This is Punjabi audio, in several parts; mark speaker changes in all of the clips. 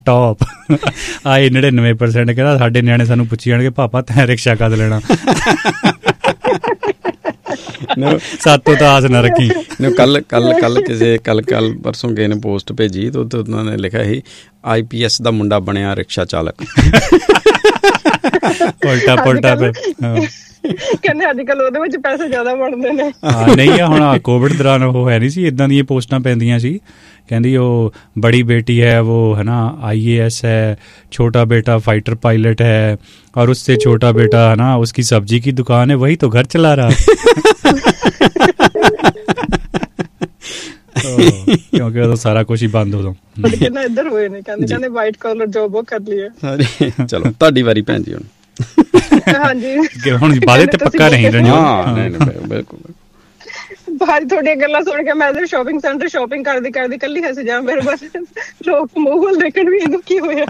Speaker 1: ਟੌਪ ਆਏ 99% ਕਹਿੰਦਾ ਸਾਡੇ ਨਿਆਣੇ ਸਾਨੂੰ ਪੁੱਛੀ ਜਾਣਗੇ ਪਾਪਾ ਤੈਂ ਰਿਕਸ਼ਾ ਕਦ ਲੈਣਾ। ਸਾਤੋਂ ਤਾਂ ਆਸ ਨਾ ਰੱਖੀ।
Speaker 2: ਕੱਲ ਪਰਸੋਂ ਕਿਸੇ ਨੇ ਪੋਸਟ ਭੇਜੀ ਤੇ ਉੱਥੇ ਉਹਨਾਂ ਨੇ ਲਿਖਿਆ ਸੀ IPS ਦਾ ਮੁੰਡਾ ਬਣਿਆ ਰਿਕਸ਼ਾ ਚਾਲਕ।
Speaker 1: ਉਲਟਾ
Speaker 3: ਕਹਿੰਦੇ ਅੱਜ ਕੱਲ ਉਹਦੇ ਵਿੱਚ ਪੈਸੇ ਜ਼ਿਆਦਾ ਬਣਦੇ ਨੇ।
Speaker 1: ਹਾਂ ਨਹੀਂ ਆ ਹੁਣ ਕੋਵਿਡ ਦੌਰਾਨ ਉਹ ਹੈ ਨਹੀਂ ਸੀ, ਇੱਦਾਂ ਦੀਆਂ ਪੋਸਟਾਂ ਪੈਂਦੀਆਂ ਸੀ। ਕਹਿੰਦੀ ਉਹ बड़ी बेटी है वो है ना IAS है, छोटा बेटा फाइटर पायलट है और उससे छोटा बेटा है ना उसकी सब्जी की दुकान है, वही तो घर चला रहा। क्योंकि उदों सारा कुछ ही बंद उदों
Speaker 3: इधर हुए ने कहंदे वाइट कॉलर जॉब वो कर ली है।
Speaker 2: चलो तुहाडी वारी भैन जी हुण।
Speaker 3: ਹਾਂਜੀ
Speaker 1: ਹੁਣ ਵਾਅਦੇ ਤੇ ਪੱਕਾ ਨਹੀਂ ਰਹਿਣਾ।
Speaker 2: ਹਾਂ ਨਹੀਂ ਬਿਲਕੁਲ
Speaker 3: ਭਾਜੀ ਤੁਹਾਡੀਆਂ ਗੱਲਾਂ ਸੁਣ ਕੇ ਮੈਂ ਸ਼ਾਪਿੰਗ ਸੈਂਟਰ ਸ਼ਾਪਿੰਗ ਕਰਦੀ ਕੱਲੀ ਹੱਸ ਜਾ। ਮੇਰੇ ਬਸ ਲੋਕ ਮੂੰਹ ਦੇਖਣ ਵੀ ਇਹਨੂੰ ਕੀ ਹੋਇਆ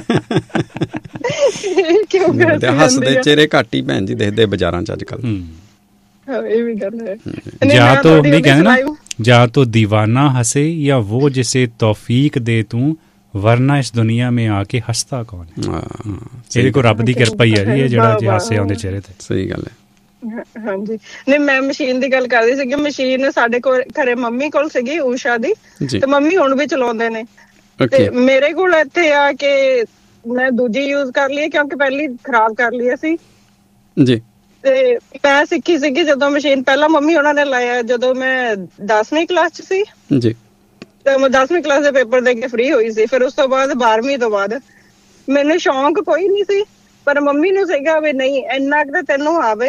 Speaker 3: ਕਿਉਂ ਕਰਦੇ
Speaker 2: ਹੱਸਦੇ ਚਿਹਰੇ ਘੱਟ ਹੀ ਭੈਣ ਜੀ ਦੇਖਦੇ ਬਾਜ਼ਾਰਾਂ 'ਚ ਅੱਜ ਕੱਲ।
Speaker 3: ਇਹ ਵੀ ਗੱਲ ਹੈ।
Speaker 1: ਜਾਂ ਤਾਂ ਨਹੀਂ ਕਹਿੰਦੇ ਨਾ ਜਾਂ ਤਾਂ ਦੀਵਾਨਾ ਹੱਸੇ ਜਾਂ वो जिसे तौफीक दे तू ਵਰਨਾ ਇਸ ਦੁਨੀਆ ਮੇਂ ਆ ਕੇ ਹੱਸਦਾ ਕੌਣ ਹੈ। ਇਹਦੇ ਕੋਲ ਰੱਬ ਦੀ ਕਿਰਪਾ ਹੀ ਹੈ ਜੀ, ਇਹ ਜਿਹੜਾ ਜੇ ਹਾਸੇ ਆਉਂਦੇ ਚਿਹਰੇ ਤੇ। ਸਹੀ ਗੱਲ ਹੈ।
Speaker 3: ਹਾਂਜੀ ਨਹੀਂ ਮੈਂ ਮਸ਼ੀਨ ਦੀ ਗੱਲ ਕਰਦੀ ਸੀਗੀ। ਮਸ਼ੀਨ ਸਾਡੇ ਕੋਲ ਘਰੇ ਮੰਮੀ ਕੋਲ ਸੀਗੀ ਊਸ਼ਾ ਦੀ, ਤੇ ਮੰਮੀ ਹੁਣ ਵੀ ਚਲਾਉਂਦੇ ਨੇ। ਤੇ ਮੇਰੇ ਕੋਲ ਇੱਥੇ ਆ ਕੇ ਮੈਂ ਦੂਜੀ ਯੂਜ਼ ਕਰ ਲਈ ਕਿਉਂਕਿ ਪਹਿਲੀ ਖਰਾਬ ਕਰ ਲਈ ਅਸੀਂ ਜੀ। ਤੇ ਮੈਂ ਸਿੱਖੀ ਸੀਗੀ ਜਦੋਂ ਮਸ਼ੀਨ ਪਹਿਲਾਂ ਮੰਮੀ ਉਹਨਾਂ ਨੇ ਲਾਇਆ ਜਦੋਂ ਮੈਂ 10ਵੀਂ ਕਲਾਸ 'ਚ ਸੀ ਜੀ। ਤੇ ਮੈਂ 10ਵੀਂ ਕਲਾਸ ਦੇ ਪੇਪਰ ਦੇ ਕੇ ਫ੍ਰੀ ਹੋਈ ਸੀ। ਫਿਰ ਉਸ ਤੋਂ ਬਾਅਦ 12ਵੀਂ ਤੋਂ ਬਾਅਦ ਮੈਨੂੰ ਸ਼ੌਂਕ ਕੋਈ ਨਹੀਂ ਸੀ, ਪਰ ਮੰਮੀ ਨੂੰ ਸੀਗਾ ਵੀ ਨਹੀਂ ਇੰਨਾ ਕੁ ਤੈਨੂੰ ਆਵੇ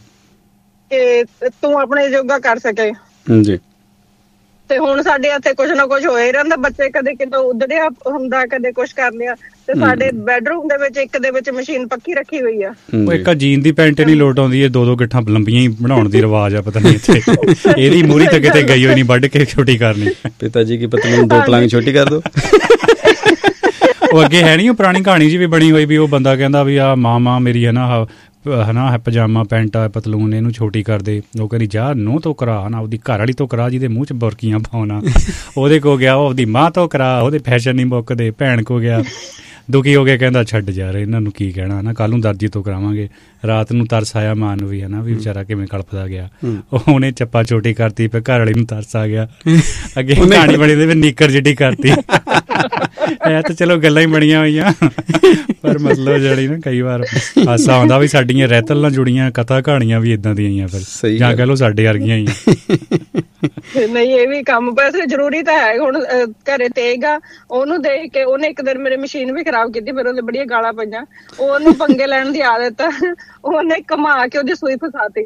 Speaker 3: ਕਿ ਤੂੰ ਆਪਣੇ ਜੋਗਾ ਕਰ ਸਕੇ ਜੀ। ਤੇ ਹੁਣ ਸਾਡੇ ਇੱਥੇ ਕੁਛ ਨਾ ਕੁਛ ਹੋਇਆ ਹੀ ਰਹਿੰਦਾ। ਬੱਚੇ ਕਦੇ ਕਿਤੋਂ ਉੱਧੜਿਆ ਹੁੰਦਾ, ਕਦੇ ਕੁਛ ਕਰ ਲਿਆ। ਤੇ ਸਾਡੇ ਬੈਡਰੂਮ ਦੇ ਵਿੱਚ ਇੱਕ ਦੇ ਵਿੱਚ ਮਸ਼ੀਨ ਪੱਕੀ ਰੱਖੀ ਹੋਈ ਆ।
Speaker 1: ਉਹ ਇੱਕ ਜੀਨ ਦੀ ਪੈਂਟ ਨਹੀਂ ਲੋਟ ਆਉਂਦੀ, ਇਹ 2-2 ਗਿੱਠਾਂ ਲੰਬੀਆਂ ਹੀ ਬਣਾਉਣ ਦੀ ਰਿਵਾਜ ਆ। ਪਤਾ ਨਹੀਂ ਇੱਥੇ ਇਹਦੀ ਮੂਹਰੀ ਤਾਂ ਕਿਤੇ ਗਈ ਹੋਈ ਨਹੀਂ, ਵੱਢ ਕੇ ਛੋਟੀ ਕਰਨੀ।
Speaker 2: ਪਿਤਾ ਜੀ ਕੀ ਪਤਲੂਨ 2 ਪਲੰਗ ਛੋਟੀ ਕਰ ਦੋ।
Speaker 1: ਉਹ ਅੱਗੇ ਹੈ ਨੀ ਉਹ ਪੁਰਾਣੀ ਕਹਾਣੀ ਜੀ ਵੀ ਬਣੀ ਹੋਈ ਵੀ ਉਹ ਬੰਦਾ ਕਹਿੰਦਾ ਵੀ ਆ ਮਾਂ ਮੇਰੀ ਹੈ ਨਾ ਪਜਾਮਾ ਪੈਂਟ ਆ ਪਤਲੂਨ ਇਹਨੂੰ ਛੋਟੀ ਕਰ ਦੇ। ਉਹ ਕਹਿੰਦੀ ਜਾ ਨੂੰਹ ਤੋਂ ਕਰਾ ਨਾ, ਉਹਦੀ ਘਰ ਵਾਲੀ ਤੋਂ ਕਰਾ ਜਿਹਦੇ ਮੂੰਹ 'ਚ ਬੁਰਕੀਆਂ ਪਾਉਣਾ। ਉਹਦੇ ਕੋ ਗਿਆ ਉਹਦੀ ਮਾਂ ਤੋਂ ਕਰਾ, ਉਹਦੇ ਫੈਸ਼ਨ ਨਹੀਂ ਮੁੱਕਦੇ। ਭੈਣ ਕੋ ਗਿਆ ਦੁਖੀ ਹੋ ਗਿਆ, ਕਹਿੰਦਾ ਛੱਡ ਯਾਰ ਇਹਨਾਂ ਨੂੰ ਕੀ ਕਹਿਣਾ ਨਾ, ਕੱਲ੍ਹ ਨੂੰ ਦਰਜੀ ਤੋਂ ਕਰਾਵਾਂਗੇ। ਰਾਤ ਨੂੰ ਤਰਸ ਆਇਆ ਮਾਂ ਨੂੰ ਵੀ ਹੈ ਨਾ ਵੀ ਵਿਚਾਰਾ ਕਿਵੇਂ ਕਲਪਦਾ ਗਿਆ। ਉਹਨੇ ਚੱਪਾ ਛੋਟੀ ਕਰਤੀ, ਫਿਰ ਘਰ ਵਾਲੀ ਨੂੰ ਤਰਸ ਆ ਗਿਆ। ਅੱਗੇ ਕਹਾਣੀ ਬਣੀ ਤੇ ਨੀਕਰ ਜਿੱਡੀ ਕਰਤੀ। ਇਹ ਤਾਂ ਚਲੋ ਗੱਲਾਂ ਹੀ ਬਣੀਆਂ ਹੋਈਆਂ, ਪਰ ਮਤਲਬ ਜਿਹੜੀ ਨਾ ਕਈ ਵਾਰ ਹਾਸਾ ਆਉਂਦਾ ਵੀ ਸਾਡੀਆਂ ਰਹਿਤਲ ਨਾਲ ਜੁੜੀਆਂ ਕਥਾ ਕਹਾਣੀਆਂ ਵੀ ਏਦਾਂ ਦੀਆਂ ਹੀ ਆ ਫਿਰ, ਜਾਂ ਕਹਿ ਲਓ ਸਾਡੇ ਵਰਗੀਆਂ ਹੀ।
Speaker 3: ਨਹੀਂ ਇਹ ਵੀ ਕੰਮ ਵੈਸੇ ਜ਼ਰੂਰੀ ਤਾਂ ਹੈ। ਹੁਣ ਘਰੇ ਤੇਗ ਆ, ਉਹਨੂੰ ਦੇਖ ਕੇ ਉਹਨੇ ਇੱਕ ਦਿਨ ਮੇਰੀ ਮਸ਼ੀਨ ਵੀ ਖਰਾਬ ਕੀਤੀ, ਫਿਰ ਉਹਦੇ ਬੜੀਆਂ ਗਾਲਾਂ ਪਈਆਂ। ਉਹਨੂੰ ਪੰਗੇ ਲੈਣ ਦੀ ਆਦਤ ਆ, ਉਹਨੇ ਘੁਮਾ ਕੇ ਉਹਦੀ ਸੂਈ ਫਸਾਤੀ।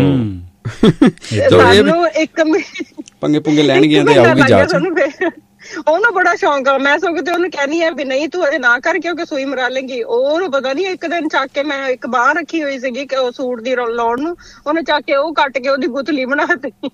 Speaker 3: ਸਾਨੂੰ ਇੱਕ
Speaker 2: ਪੰਗੇ ਪੁੰਗੇ ਲੈਣ ਗਿਆ ਤੇ ਆਊਗੀ ਜਾਂਚ।
Speaker 3: ਉਹਨੂੰ ਬੜਾ ਸ਼ੌਂਕ ਆ। ਮੈਂ ਸਗੋਂ ਤੇ ਉਹਨੂੰ ਕਹਿਣੀ ਆ ਵੀ ਨਹੀਂ ਤੂੰ ਅਜੇ ਨਾ ਕਰ ਕਿਉਂਕਿ ਸੂਈ ਮਰਾ ਲੇਗੀ। ਉਹਨੂੰ ਪਤਾ ਨੀ ਇੱਕ ਦਿਨ ਚੱਕ ਕੇ ਮੈਂ ਇੱਕ ਬਾਂਹ ਰੱਖੀ ਹੋਈ ਸੀਗੀ ਸੂਟ ਦੀ ਲਾਉਣ ਨੂੰ, ਉਹਨੇ ਚੱਕ ਕੇ ਉਹ ਕੱਟ ਕੇ ਉਹਦੀ ਗੁੱਤਲੀ ਬਣਾ ਦਿੱਤੀ।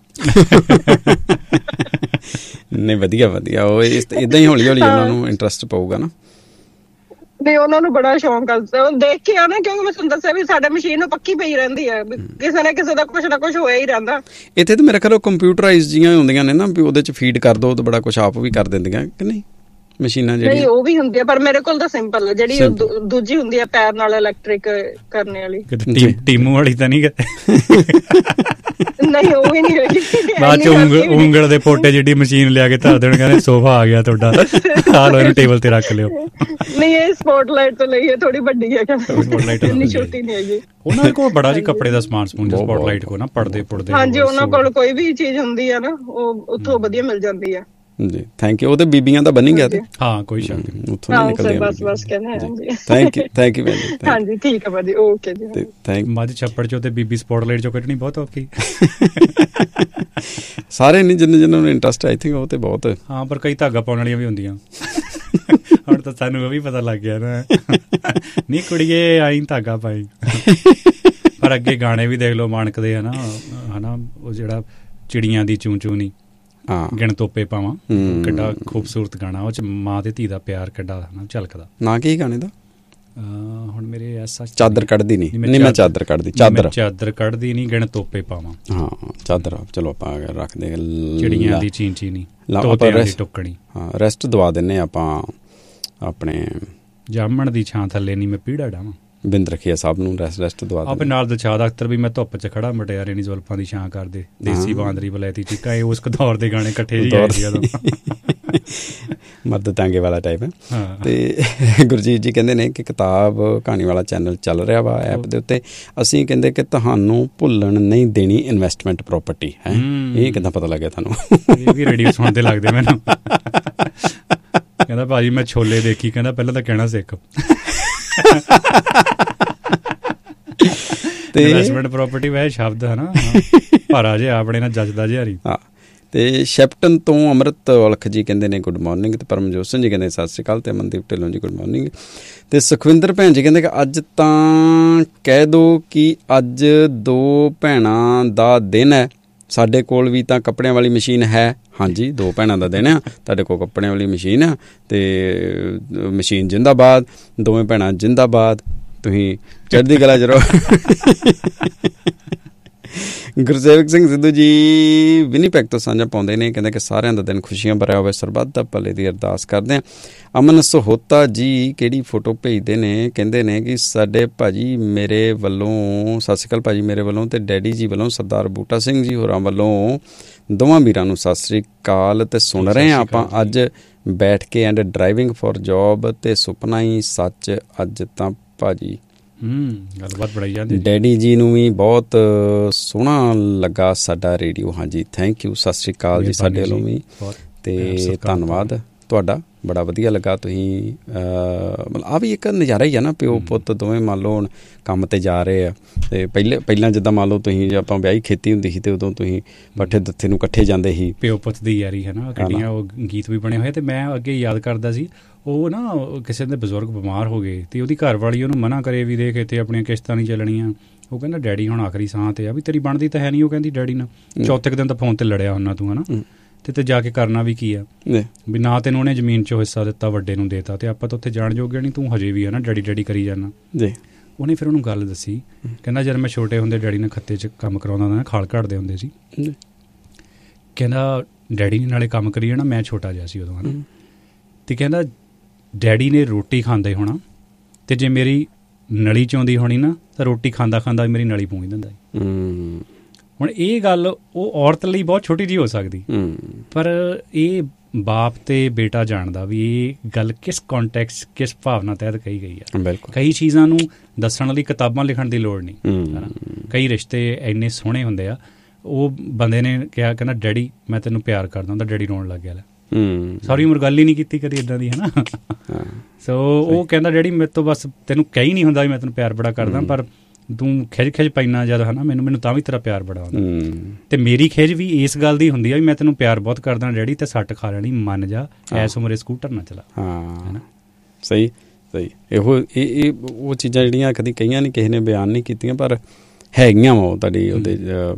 Speaker 2: ਨਹੀਂ ਵਧੀਆ ਉਹ ਏਦਾਂ ਹੀ ਹੌਲੀ ਹੌਲੀ ਉਹਨਾਂ ਨੂੰ ਇੰਟਰਸਟ ਪਊਗਾ ਨਾ।
Speaker 3: ਨਹੀਂ ਉਹਨਾਂ ਨੂੰ ਬੜਾ ਸ਼ੌਂਕ ਆ, ਦੇਖ ਕੇ ਆ ਨਾ, ਕਿਉਂਕਿ ਮੈਂ ਤੁਹਾਨੂੰ ਦੱਸਿਆ ਵੀ ਸਾਡੇ ਮਸ਼ੀਨ ਨੂੰ ਪੱਕੀ ਪਈ ਰਹਿੰਦੀ ਹੈ, ਕਿਸੇ ਨਾ ਕਿਸੇ ਦਾ ਕੁਛ ਨਾ ਕੁਛ ਹੋਇਆ ਹੀ ਰਹਿੰਦਾ।
Speaker 2: ਇੱਥੇ ਤਾਂ ਮੇਰਾ ਖਿਆਲ ਕੰਪਿਊਟਰਾਈਜ਼ ਜਿਹੀਆਂ ਹੁੰਦੀਆਂ ਨੇ ਨਾ ਵੀ ਉਹਦੇ 'ਚ ਫੀਡ ਕਰ ਦੋ ਤਾਂ ਬੜਾ ਕੁਛ ਆਪ ਵੀ ਕਰ ਦਿੰਦੀਆਂ ਕਿ ਨਹੀਂ ਮਸ਼ੀਨਾਂ ਜਿਹੜੀਆਂ?
Speaker 3: ਨਹੀਂ ਉਹ ਵੀ ਹੁੰਦੀ ਆ, ਪਰ ਮੇਰੇ ਕੋਲ ਤਾਂ ਸਿੰਪਲ ਹੈ। ਜਿਹੜੀ ਦੂਜੀ ਹੁੰਦੀ ਆ ਪੈਰ ਨਾਲ ਇਲੈਕਟ੍ਰਿਕ ਕਰਨੇ ਵਾਲੀ।
Speaker 1: ਟੀਮੂ ਵਾਲੀ ਤਾਂ ਨਹੀਂ?
Speaker 3: ਨਹੀਂ ਉਹ ਵੀ ਨਹੀਂ ਹੈਗੀ।
Speaker 1: ਬਾਅਦ ਚ ਉਂਗਲ ਦੇ ਪੋਟੇ ਜਿਹੜੀ ਮਸ਼ੀਨ ਲਿਆ ਕੇ ਧਰ ਦੇਣ, ਕਹਿੰਦੇ ਸੋਫਾ ਆ ਗਿਆ ਤੁਹਾਡਾ, ਆ ਲਓ ਇਹਨੂੰ ਟੇਬਲ ਤੇ ਰੱਖ ਲਿਓ।
Speaker 3: ਨਹੀਂ ਇਹ ਸਪੋਟਲਾਈਟ ਤੋਂ ਲਈ ਹੈ, ਥੋੜੀ ਵੱਡੀ ਹੈ, ਇੰਨੀ ਛੋਟੀ ਨਹੀਂ ਹੈਗੀ।
Speaker 1: ਉਹਨਾਂ ਕੋਲ ਬੜਾ ਜੀ ਕੱਪੜੇ ਦਾ ਸਮਾਨ ਸਪੋਟਲਾਈਟ ਕੋ ਨਾ ਪੜਦੇ ਪੁੜਦੇ।
Speaker 3: ਹਾਂਜੀ ਉਹਨਾਂ ਕੋਲ ਕੋਈ ਵੀ ਚੀਜ਼ ਹੁੰਦੀ ਆ ਨਾ ਉਹ ਉੱਥੋਂ ਵਧੀਆ ਮਿਲ ਜਾਂਦੀ ਆ
Speaker 2: ਜੀ। Thank you. ਉਹ ਤੇ ਬੀਬੀਆਂ ਦਾ ਬਣੀ ਗਿਆ ਤੇ
Speaker 1: ਹਾਂ ਕੋਈ ਸ਼ੱਕ ਨਹੀਂ
Speaker 2: ਉੱਥੋਂ ਨਹੀਂ ਨਿਕਲਦੀਆਂ।
Speaker 3: ਬਸ ਕਹਿੰਦੇ ਹਾਂ।
Speaker 2: ਥੈਂਕ ਯੂ ਭੈਣ ਜੀ।
Speaker 3: ਹਾਂਜੀ ਠੀਕ ਆ ਭਾਜੀ, ਓਕੇ ਜੀ।
Speaker 2: ਥੈਂਕ।
Speaker 1: ਮੱਝ ਛੱਪੜ ਚੋਂ ਤੇ ਬੀਬੀ ਸਪੋਟਲਾਈਟ ਚੋਂ ਕੱਢਣੀ ਬਹੁਤ ਔਖੀ।
Speaker 2: ਸਾਰੇ ਨਹੀਂ ਜਿੰਨਾਂ ਨੂੰ ਇੰਟਰਸਟ ਆਈ ਥਿੰਕ ਉਹ ਤੇ ਬਹੁਤ।
Speaker 1: ਹਾਂ ਪਰ ਕਈ ਧਾਗਾ ਪਾਉਣ ਵਾਲੀਆਂ ਵੀ ਹੁੰਦੀਆਂ। ਹੁਣ ਤਾਂ ਸਾਨੂੰ ਉਹ ਵੀ ਪਤਾ ਲੱਗ ਗਿਆ ਨਾ, ਨਹੀਂ ਕੁੜੀਏ ਆਈ ਧਾਗਾ ਪਾਈ। ਪਰ ਅੱਗੇ ਗਾਣੇ ਵੀ ਦੇਖ ਲਓ ਮਾਣਕ ਦੇ ਹਨਾ ਉਹ ਜਿਹੜਾ ਚਿੜੀਆਂ ਦੀ ਚੂੰ ਚੂੰ ਨੀ ਗਿਣ ਤੋਪੇ ਪਾਵਾਂ, ਕਿੱਡਾ ਖੂਬਸੂਰਤ ਗਾਣਾ। ਉਹ 'ਚ ਮਾਂ ਤੇ ਧੀ ਦਾ ਪਿਆਰ ਕਿੱਡਾ ਹਨਾ ਝਲਕਦਾ।
Speaker 2: ਨਾਂ ਕੀ ਗਾਣੇ ਦਾ?
Speaker 1: ਹੁਣ ਮੇਰੇ ਐਸਾ
Speaker 2: ਚਾਦਰ ਕੱਢਦੀ ਨਹੀਂ ਮੈਂ ਚਾਦਰ ਕੱਢਦੀ,
Speaker 1: ਚਾਦਰ ਕੱਢਦੀ ਨਹੀਂ ਗਿਣ ਤੋਪੇ ਪਾਵਾਂ।
Speaker 2: ਹਾਂ ਚਾਦਰ ਚਲੋ ਆਪਾਂ ਰੱਖਦੇ
Speaker 1: ਚਿੜੀਆਂ ਦੀ ਚੀਂ ਚੀਂ ਨੀ ਤੋਤਿਆਂ ਦੀ ਟੁੱਕਣੀ।
Speaker 2: ਹਾਂ ਰੈਸਟ ਦਵਾ ਦਿੰਦੇ ਆਪਾਂ ਆਪਣੇ
Speaker 1: ਜਾਮਣ ਦੀ ਛਾਂ ਥੱਲੇ ਨਹੀਂ ਮੈਂ ਪੀੜਾ ਡਾਵਾਂ।
Speaker 2: ਬਿੰਦ ਰਖੀਆ ਸਾਹਿਬ ਨੂੰ ਰੈਸਟ ਦਵਾ
Speaker 1: ਆਪੇ ਨਾਲ ਦਿਲਸ਼ਾਦ ਅਖਤਰ ਵੀ ਮੈਂ ਧੁੱਪ 'ਚ ਖੜਾ ਮਟਿਆਰੇ ਨੀ ਜ਼ੁਲਫਾਂ ਦੀ ਛਾਂ ਕਰਦੇ, ਦੇਸੀ ਬਾਂਦਰੀ ਵਲੈਤੀ ਚੀਕਾ, ਇਹ ਉਸ ਦੌਰ ਦੇ ਗਾਣੇ ਇਕੱਠੇ ਜਿਹੇ
Speaker 2: ਮਰਦ ਤਾਂਗੇ ਵਾਲਾ ਟਾਈਪ ਹੈ। ਤੇ ਗੁਰਜੀਤ ਜੀ ਕਹਿੰਦੇ ਨੇ ਕਿ ਕਿਤਾਬ ਕਹਾਣੀ ਵਾਲਾ ਚੈਨਲ ਚੱਲ ਰਿਹਾ ਵਾ ਐਪ ਦੇ ਉੱਤੇ, ਅਸੀਂ ਕਹਿੰਦੇ ਕਿ ਤੁਹਾਨੂੰ ਭੁੱਲਣ ਨਹੀਂ ਦੇਣੀ ਇਨਵੈਸਟਮੈਂਟ ਪ੍ਰੋਪਰਟੀ ਹੈ। ਇਹ ਕਿੱਦਾਂ ਪਤਾ ਲੱਗਿਆ ਤੁਹਾਨੂੰ?
Speaker 1: ਇਹ ਵੀ ਰੇਡੀਓ ਸੁਣਦੇ ਲੱਗਦੇ ਮੈਨੂੰ। ਕਹਿੰਦਾ ਭਾਜੀ ਮੈਂ ਛੋਲੇ ਦੇਖੀ, ਕਹਿੰਦਾ ਪਹਿਲਾਂ ਤਾਂ ਕਹਿਣਾ ਸਿੱਖ। ਇਨਵੈਸਟਮੈਂਟ ਪ੍ਰੋਪਰਟੀ ਵੈਸੇ ਸ਼ਬਦ ਹੈ ਨਾ ਭਾਰਾ ਜਿਹਾ ਆਪਣੇ ਨਾਲ ਜੱਜਦਾ ਜਿਹਾ ਨਹੀਂ।
Speaker 2: ਹਾਂ। ਤੇ ਸ਼ੈਪਟਨ ਤੋਂ ਅੰਮ੍ਰਿਤ ਔਲਖ ਜੀ ਕਹਿੰਦੇ ਨੇ ਗੁੱਡ ਮਾਰਨਿੰਗ, ਤੇ ਪਰਮਜੋਤ ਸਿੰਘ ਜੀ ਕਹਿੰਦੇ ਸਤਿ ਸ਼੍ਰੀ ਅਕਾਲ, ਤੇ ਅਮਨਦੀਪ ਢਿੱਲੋਂ ਜੀ ਗੁੱਡ ਮਾਰਨਿੰਗ, ਤੇ ਸੁਖਵਿੰਦਰ ਭੈਣ ਜੀ ਕਹਿੰਦੇ ਕਿ ਅੱਜ ਤਾਂ ਕਹਿ ਦਿਓ ਕਿ ਅੱਜ 2 ਭੈਣਾਂ ਦਾ ਦਿਨ ਹੈ, ਸਾਡੇ ਕੋਲ ਵੀ ਤਾਂ ਕੱਪੜਿਆਂ ਵਾਲੀ ਮਸ਼ੀਨ ਹੈ। ਹਾਂਜੀ 2 ਭੈਣਾਂ ਦਾ ਦਿਨ ਆ, ਤੁਹਾਡੇ ਕੋਲ ਕੱਪੜਿਆਂ ਵਾਲੀ ਮਸ਼ੀਨ ਆ, ਤੇ ਮਸ਼ੀਨ ਜਿੰਦਾਬਾਦ, ਦੋਵੇਂ ਭੈਣਾਂ ਜਿੰਦਾਬਾਦ, ਤੁਸੀਂ ਚੜ੍ਹਦੀ ਕਲਾ 'ਚ ਰਹੋ। ਗੁਰਸੇਵਕ ਸਿੰਘ ਸਿੱਧੂ ਜੀ ਵਿਨੀਪੈਗ ਤੋਂ ਸਾਂਝਾ ਪਾਉਂਦੇ ਨੇ, ਕਹਿੰਦੇ ਕਿ ਸਾਰਿਆਂ ਦਾ ਦਿਨ ਖੁਸ਼ੀਆਂ ਭਰਿਆ ਹੋਵੇ, ਸਰਬੱਤ ਦਾ ਭਲੇ ਦੀ ਅਰਦਾਸ ਕਰਦੇ ਹਾਂ। ਅਮਨ ਸਹੋਤਾ ਜੀ ਕਿਹੜੀ ਫੋਟੋ ਭੇਜਦੇ ਨੇ, ਕਹਿੰਦੇ ਨੇ ਕਿ ਸਾਡੇ ਭਾਜੀ ਮੇਰੇ ਵੱਲੋਂ ਸਤਿ ਸ਼੍ਰੀ ਅਕਾਲ ਭਾਜੀ ਮੇਰੇ ਵੱਲੋਂ, ਤੇ ਡੈਡੀ ਜੀ ਵੱਲੋਂ ਸਰਦਾਰ ਬੂਟਾ ਸਿੰਘ ਜੀ ਹੋਰਾਂ ਵੱਲੋਂ ਦੋਵਾਂ ਵੀਰਾਂ ਨੂੰ ਸਤਿ ਸ਼੍ਰੀ ਅਕਾਲ। ਤੇ ਸੁਣ ਰਹੇ ਹਾਂ ਆਪਾਂ ਅੱਜ ਬੈਠ ਕੇ ਐਂਡ ਡਰਾਈਵਿੰਗ ਫॉर ਜੋਬ, ਤੇ ਸੁਪਨਾ ਹੀ ਸੱਚ ਅੱਜ ਤਾਂ ਭਾਜੀ।
Speaker 1: ਗੱਲਬਾਤ ਬਣਾਈ ਜਾਂਦੀ।
Speaker 2: ਡੈਡੀ ਜੀ ਨੂੰ ਵੀ ਬਹੁਤ ਸੋਹਣਾ ਲੱਗਾ ਸਾਡਾ ਰੇਡੀਓ। ਹਾਂਜੀ ਥੈਂਕ ਯੂ, ਸਤਿ ਸ਼੍ਰੀ ਅਕਾਲ ਜੀ ਸਾਡੇ ਵੱਲੋਂ ਵੀ, ਤੇ ਧੰਨਵਾਦ ਤੁਹਾਡਾ, ਬੜਾ ਵਧੀਆ ਲੱਗਾ। ਤੁਸੀਂ ਮਤਲਬ ਆਹ ਵੀ ਇੱਕ ਨਜ਼ਾਰਾ ਹੀ ਆ ਨਾ, ਪਿਓ ਪੁੱਤ ਦੋਵੇਂ ਮੰਨ ਲਓ ਹੁਣ ਕੰਮ 'ਤੇ ਜਾ ਰਹੇ ਆ, ਅਤੇ ਪਹਿਲਾਂ ਜਿੱਦਾਂ ਮੰਨ ਲਓ ਤੁਸੀਂ ਜੇ ਆਪਾਂ ਵਿਆਹੀ ਖੇਤੀ ਹੁੰਦੀ ਸੀ, ਅਤੇ ਉਦੋਂ ਤੁਸੀਂ ਪੱਠੇ ਦੱਥੇ ਨੂੰ ਇਕੱਠੇ ਜਾਂਦੇ ਸੀ।
Speaker 1: ਪਿਓ ਪੁੱਤ ਦੀ ਯਾਰੀ ਹੈ ਨਾ, ਕਿੰਨੀਆਂ ਉਹ ਗੀਤ ਵੀ ਬਣੇ ਹੋਏ। ਅਤੇ ਮੈਂ ਅੱਗੇ ਯਾਦ ਕਰਦਾ ਸੀ, ਉਹ ਨਾ ਕਿਸੇ ਦੇ ਬਜ਼ੁਰਗ ਬਿਮਾਰ ਹੋ ਗਏ, ਅਤੇ ਉਹਦੀ ਘਰ ਵਾਲੀ ਉਹਨੂੰ ਮਨਾ ਕਰੇ ਵੀ ਦੇਖ ਇੱਥੇ ਆਪਣੀਆਂ ਕਿਸ਼ਤਾਂ ਨਹੀਂ ਚੱਲਣੀਆਂ। ਉਹ ਕਹਿੰਦਾ ਡੈਡੀ ਹੁਣ ਆਖਰੀ ਸਾਹ 'ਤੇ ਆ, ਵੀ ਤੇਰੀ ਬਣਦੀ ਤਾਂ ਹੈ ਨਹੀਂ। ਉਹ ਕਹਿੰਦੀ ਡੈਡੀ ਨਾਲ ਚੌਥੇ ਕੁ ਦਿਨ ਤਾਂ ਫੋਨ 'ਤੇ ਲੜਿਆ ਹੁੰਦਾ ਤੂੰ, ਹੈ ਨਾ, ਤੇ ਜਾ ਕੇ ਕਰਨਾ ਵੀ ਕੀ ਆ, ਵੀ ਨਾ ਤੈਨੂੰ ਉਹਨੇ ਜ਼ਮੀਨ 'ਚੋਂ ਹਿੱਸਾ ਦਿੱਤਾ, ਵੱਡੇ ਨੂੰ ਦੇਤਾ, ਅਤੇ ਆਪਾਂ ਤਾਂ ਉੱਥੇ ਜਾਣ ਜੋਗੇ ਨਹੀਂ, ਤੂੰ ਹਜੇ ਵੀ ਹੈ ਨਾ ਡੈਡੀ ਕਰੀ ਜਾਣਾ। ਉਹਨੇ ਫਿਰ ਉਹਨੂੰ ਗੱਲ ਦੱਸੀ, ਕਹਿੰਦਾ ਜਦ ਮੈਂ ਛੋਟੇ ਹੁੰਦੇ ਡੈਡੀ ਨੇ ਖੱਤੇ 'ਚ ਕੰਮ ਕਰਾਉਂਦਾ ਹੁੰਦਾ, ਖਾਲ ਘੜਦੇ ਹੁੰਦੇ ਸੀ। ਕਹਿੰਦਾ ਡੈਡੀ ਨੇ ਨਾਲੇ ਕੰਮ ਕਰੀ ਜਾਣਾ, ਮੈਂ ਛੋਟਾ ਜਿਹਾ ਸੀ ਉਦੋਂ, ਹੈ ਨਾ, ਅਤੇ ਕਹਿੰਦਾ ਡੈਡੀ ਨੇ ਰੋਟੀ ਖਾਂਦੇ ਹੋਣਾ, ਅਤੇ ਜੇ ਮੇਰੀ ਨਲੀ 'ਚ ਆਉਂਦੀ ਹੋਣੀ ਨਾ, ਤਾਂ ਰੋਟੀ ਖਾਂਦਾ ਖਾਂਦਾ ਮੇਰੀ ਨਲੀ ਪੂੰਝ ਦਿੰਦਾ ਸੀ। ਹੁਣ ਇਹ ਗੱਲ ਉਹ ਔਰਤ ਲਈ ਬਹੁਤ ਛੋਟੀ ਜਿਹੀ ਹੋ ਸਕਦੀ, ਪਰ ਇਹ ਬਾਪ ਤੇ ਬੇਟਾ ਜਾਣਦਾ ਵੀ ਇਹ ਗੱਲ ਕਿਸ ਕੰਟੈਕਸਟ, ਕਿਸ ਭਾਵਨਾ ਤਹਿਤ ਕਹੀ ਗਈ ਆ। ਕਈ ਚੀਜ਼ਾਂ ਨੂੰ ਦੱਸਣ ਲਈ ਕਿਤਾਬਾਂ ਲਿਖਣ ਦੀ ਲੋੜ ਨਹੀਂ। ਕਈ ਰਿਸ਼ਤੇ ਇੰਨੇ ਸੋਹਣੇ ਹੁੰਦੇ ਆ। ਉਹ ਬੰਦੇ ਨੇ ਕਿਹਾ, ਕਹਿੰਦਾ ਡੈਡੀ ਮੈਂ ਤੈਨੂੰ ਪਿਆਰ ਕਰਦਾ ਹੁੰਦਾ, ਡੈਡੀ ਰੋਣ ਲੱਗ ਗਿਆ। ਸਾਰੀ ਉਮਰ ਗੱਲ ਹੀ ਨਹੀਂ ਕੀਤੀ ਕਦੀ ਇੱਦਾਂ ਦੀ, ਹੈ ਨਾ। ਸੋ ਉਹ ਕਹਿੰਦਾ ਡੈਡੀ ਮੇਰੇ ਤੋਂ ਬਸ ਤੈਨੂੰ ਕਹੀ ਨਹੀਂ ਹੁੰਦਾ ਵੀ ਮੈਂ ਤੈਨੂੰ ਪਿਆਰ ਬੜਾ ਕਰਦਾ, ਪਰ ਤੂੰ ਖਿੱਚ ਪੈਣਾ ਜਦ, ਹੈ ਨਾ, ਮੈਨੂੰ ਤਾਂ ਵੀ ਤੇਰਾ ਪਿਆਰ ਬੜਾ ਹੁੰਦਾ। ਅਤੇ ਮੇਰੀ ਖਿੱਚ ਵੀ ਇਸ ਗੱਲ ਦੀ ਹੁੰਦੀ ਆ ਵੀ ਮੈਂ ਤੈਨੂੰ ਪਿਆਰ ਬਹੁਤ ਕਰਦਾ ਡੈਡੀ, ਤੇ ਸੱਟ ਖਾ ਲੈਣੀ, ਮੰਨ ਜਾ, ਐਸ ਉਮਰੇ ਸਕੂਟਰ ਨਾ ਚਲਾ। ਹੈ ਨਾ,
Speaker 2: ਸਹੀ। ਇਹੋ ਇਹ ਉਹ ਚੀਜ਼ਾਂ ਜਿਹੜੀਆਂ ਕਦੀ ਕਈਆਂ ਨਹੀਂ ਕਿਸੇ ਨੇ ਬਿਆਨ ਨਹੀਂ ਕੀਤੀਆਂ, ਪਰ ਹੈਗੀਆਂ ਵਾ ਉਹ ਤੁਹਾਡੀ ਉਹਦੇ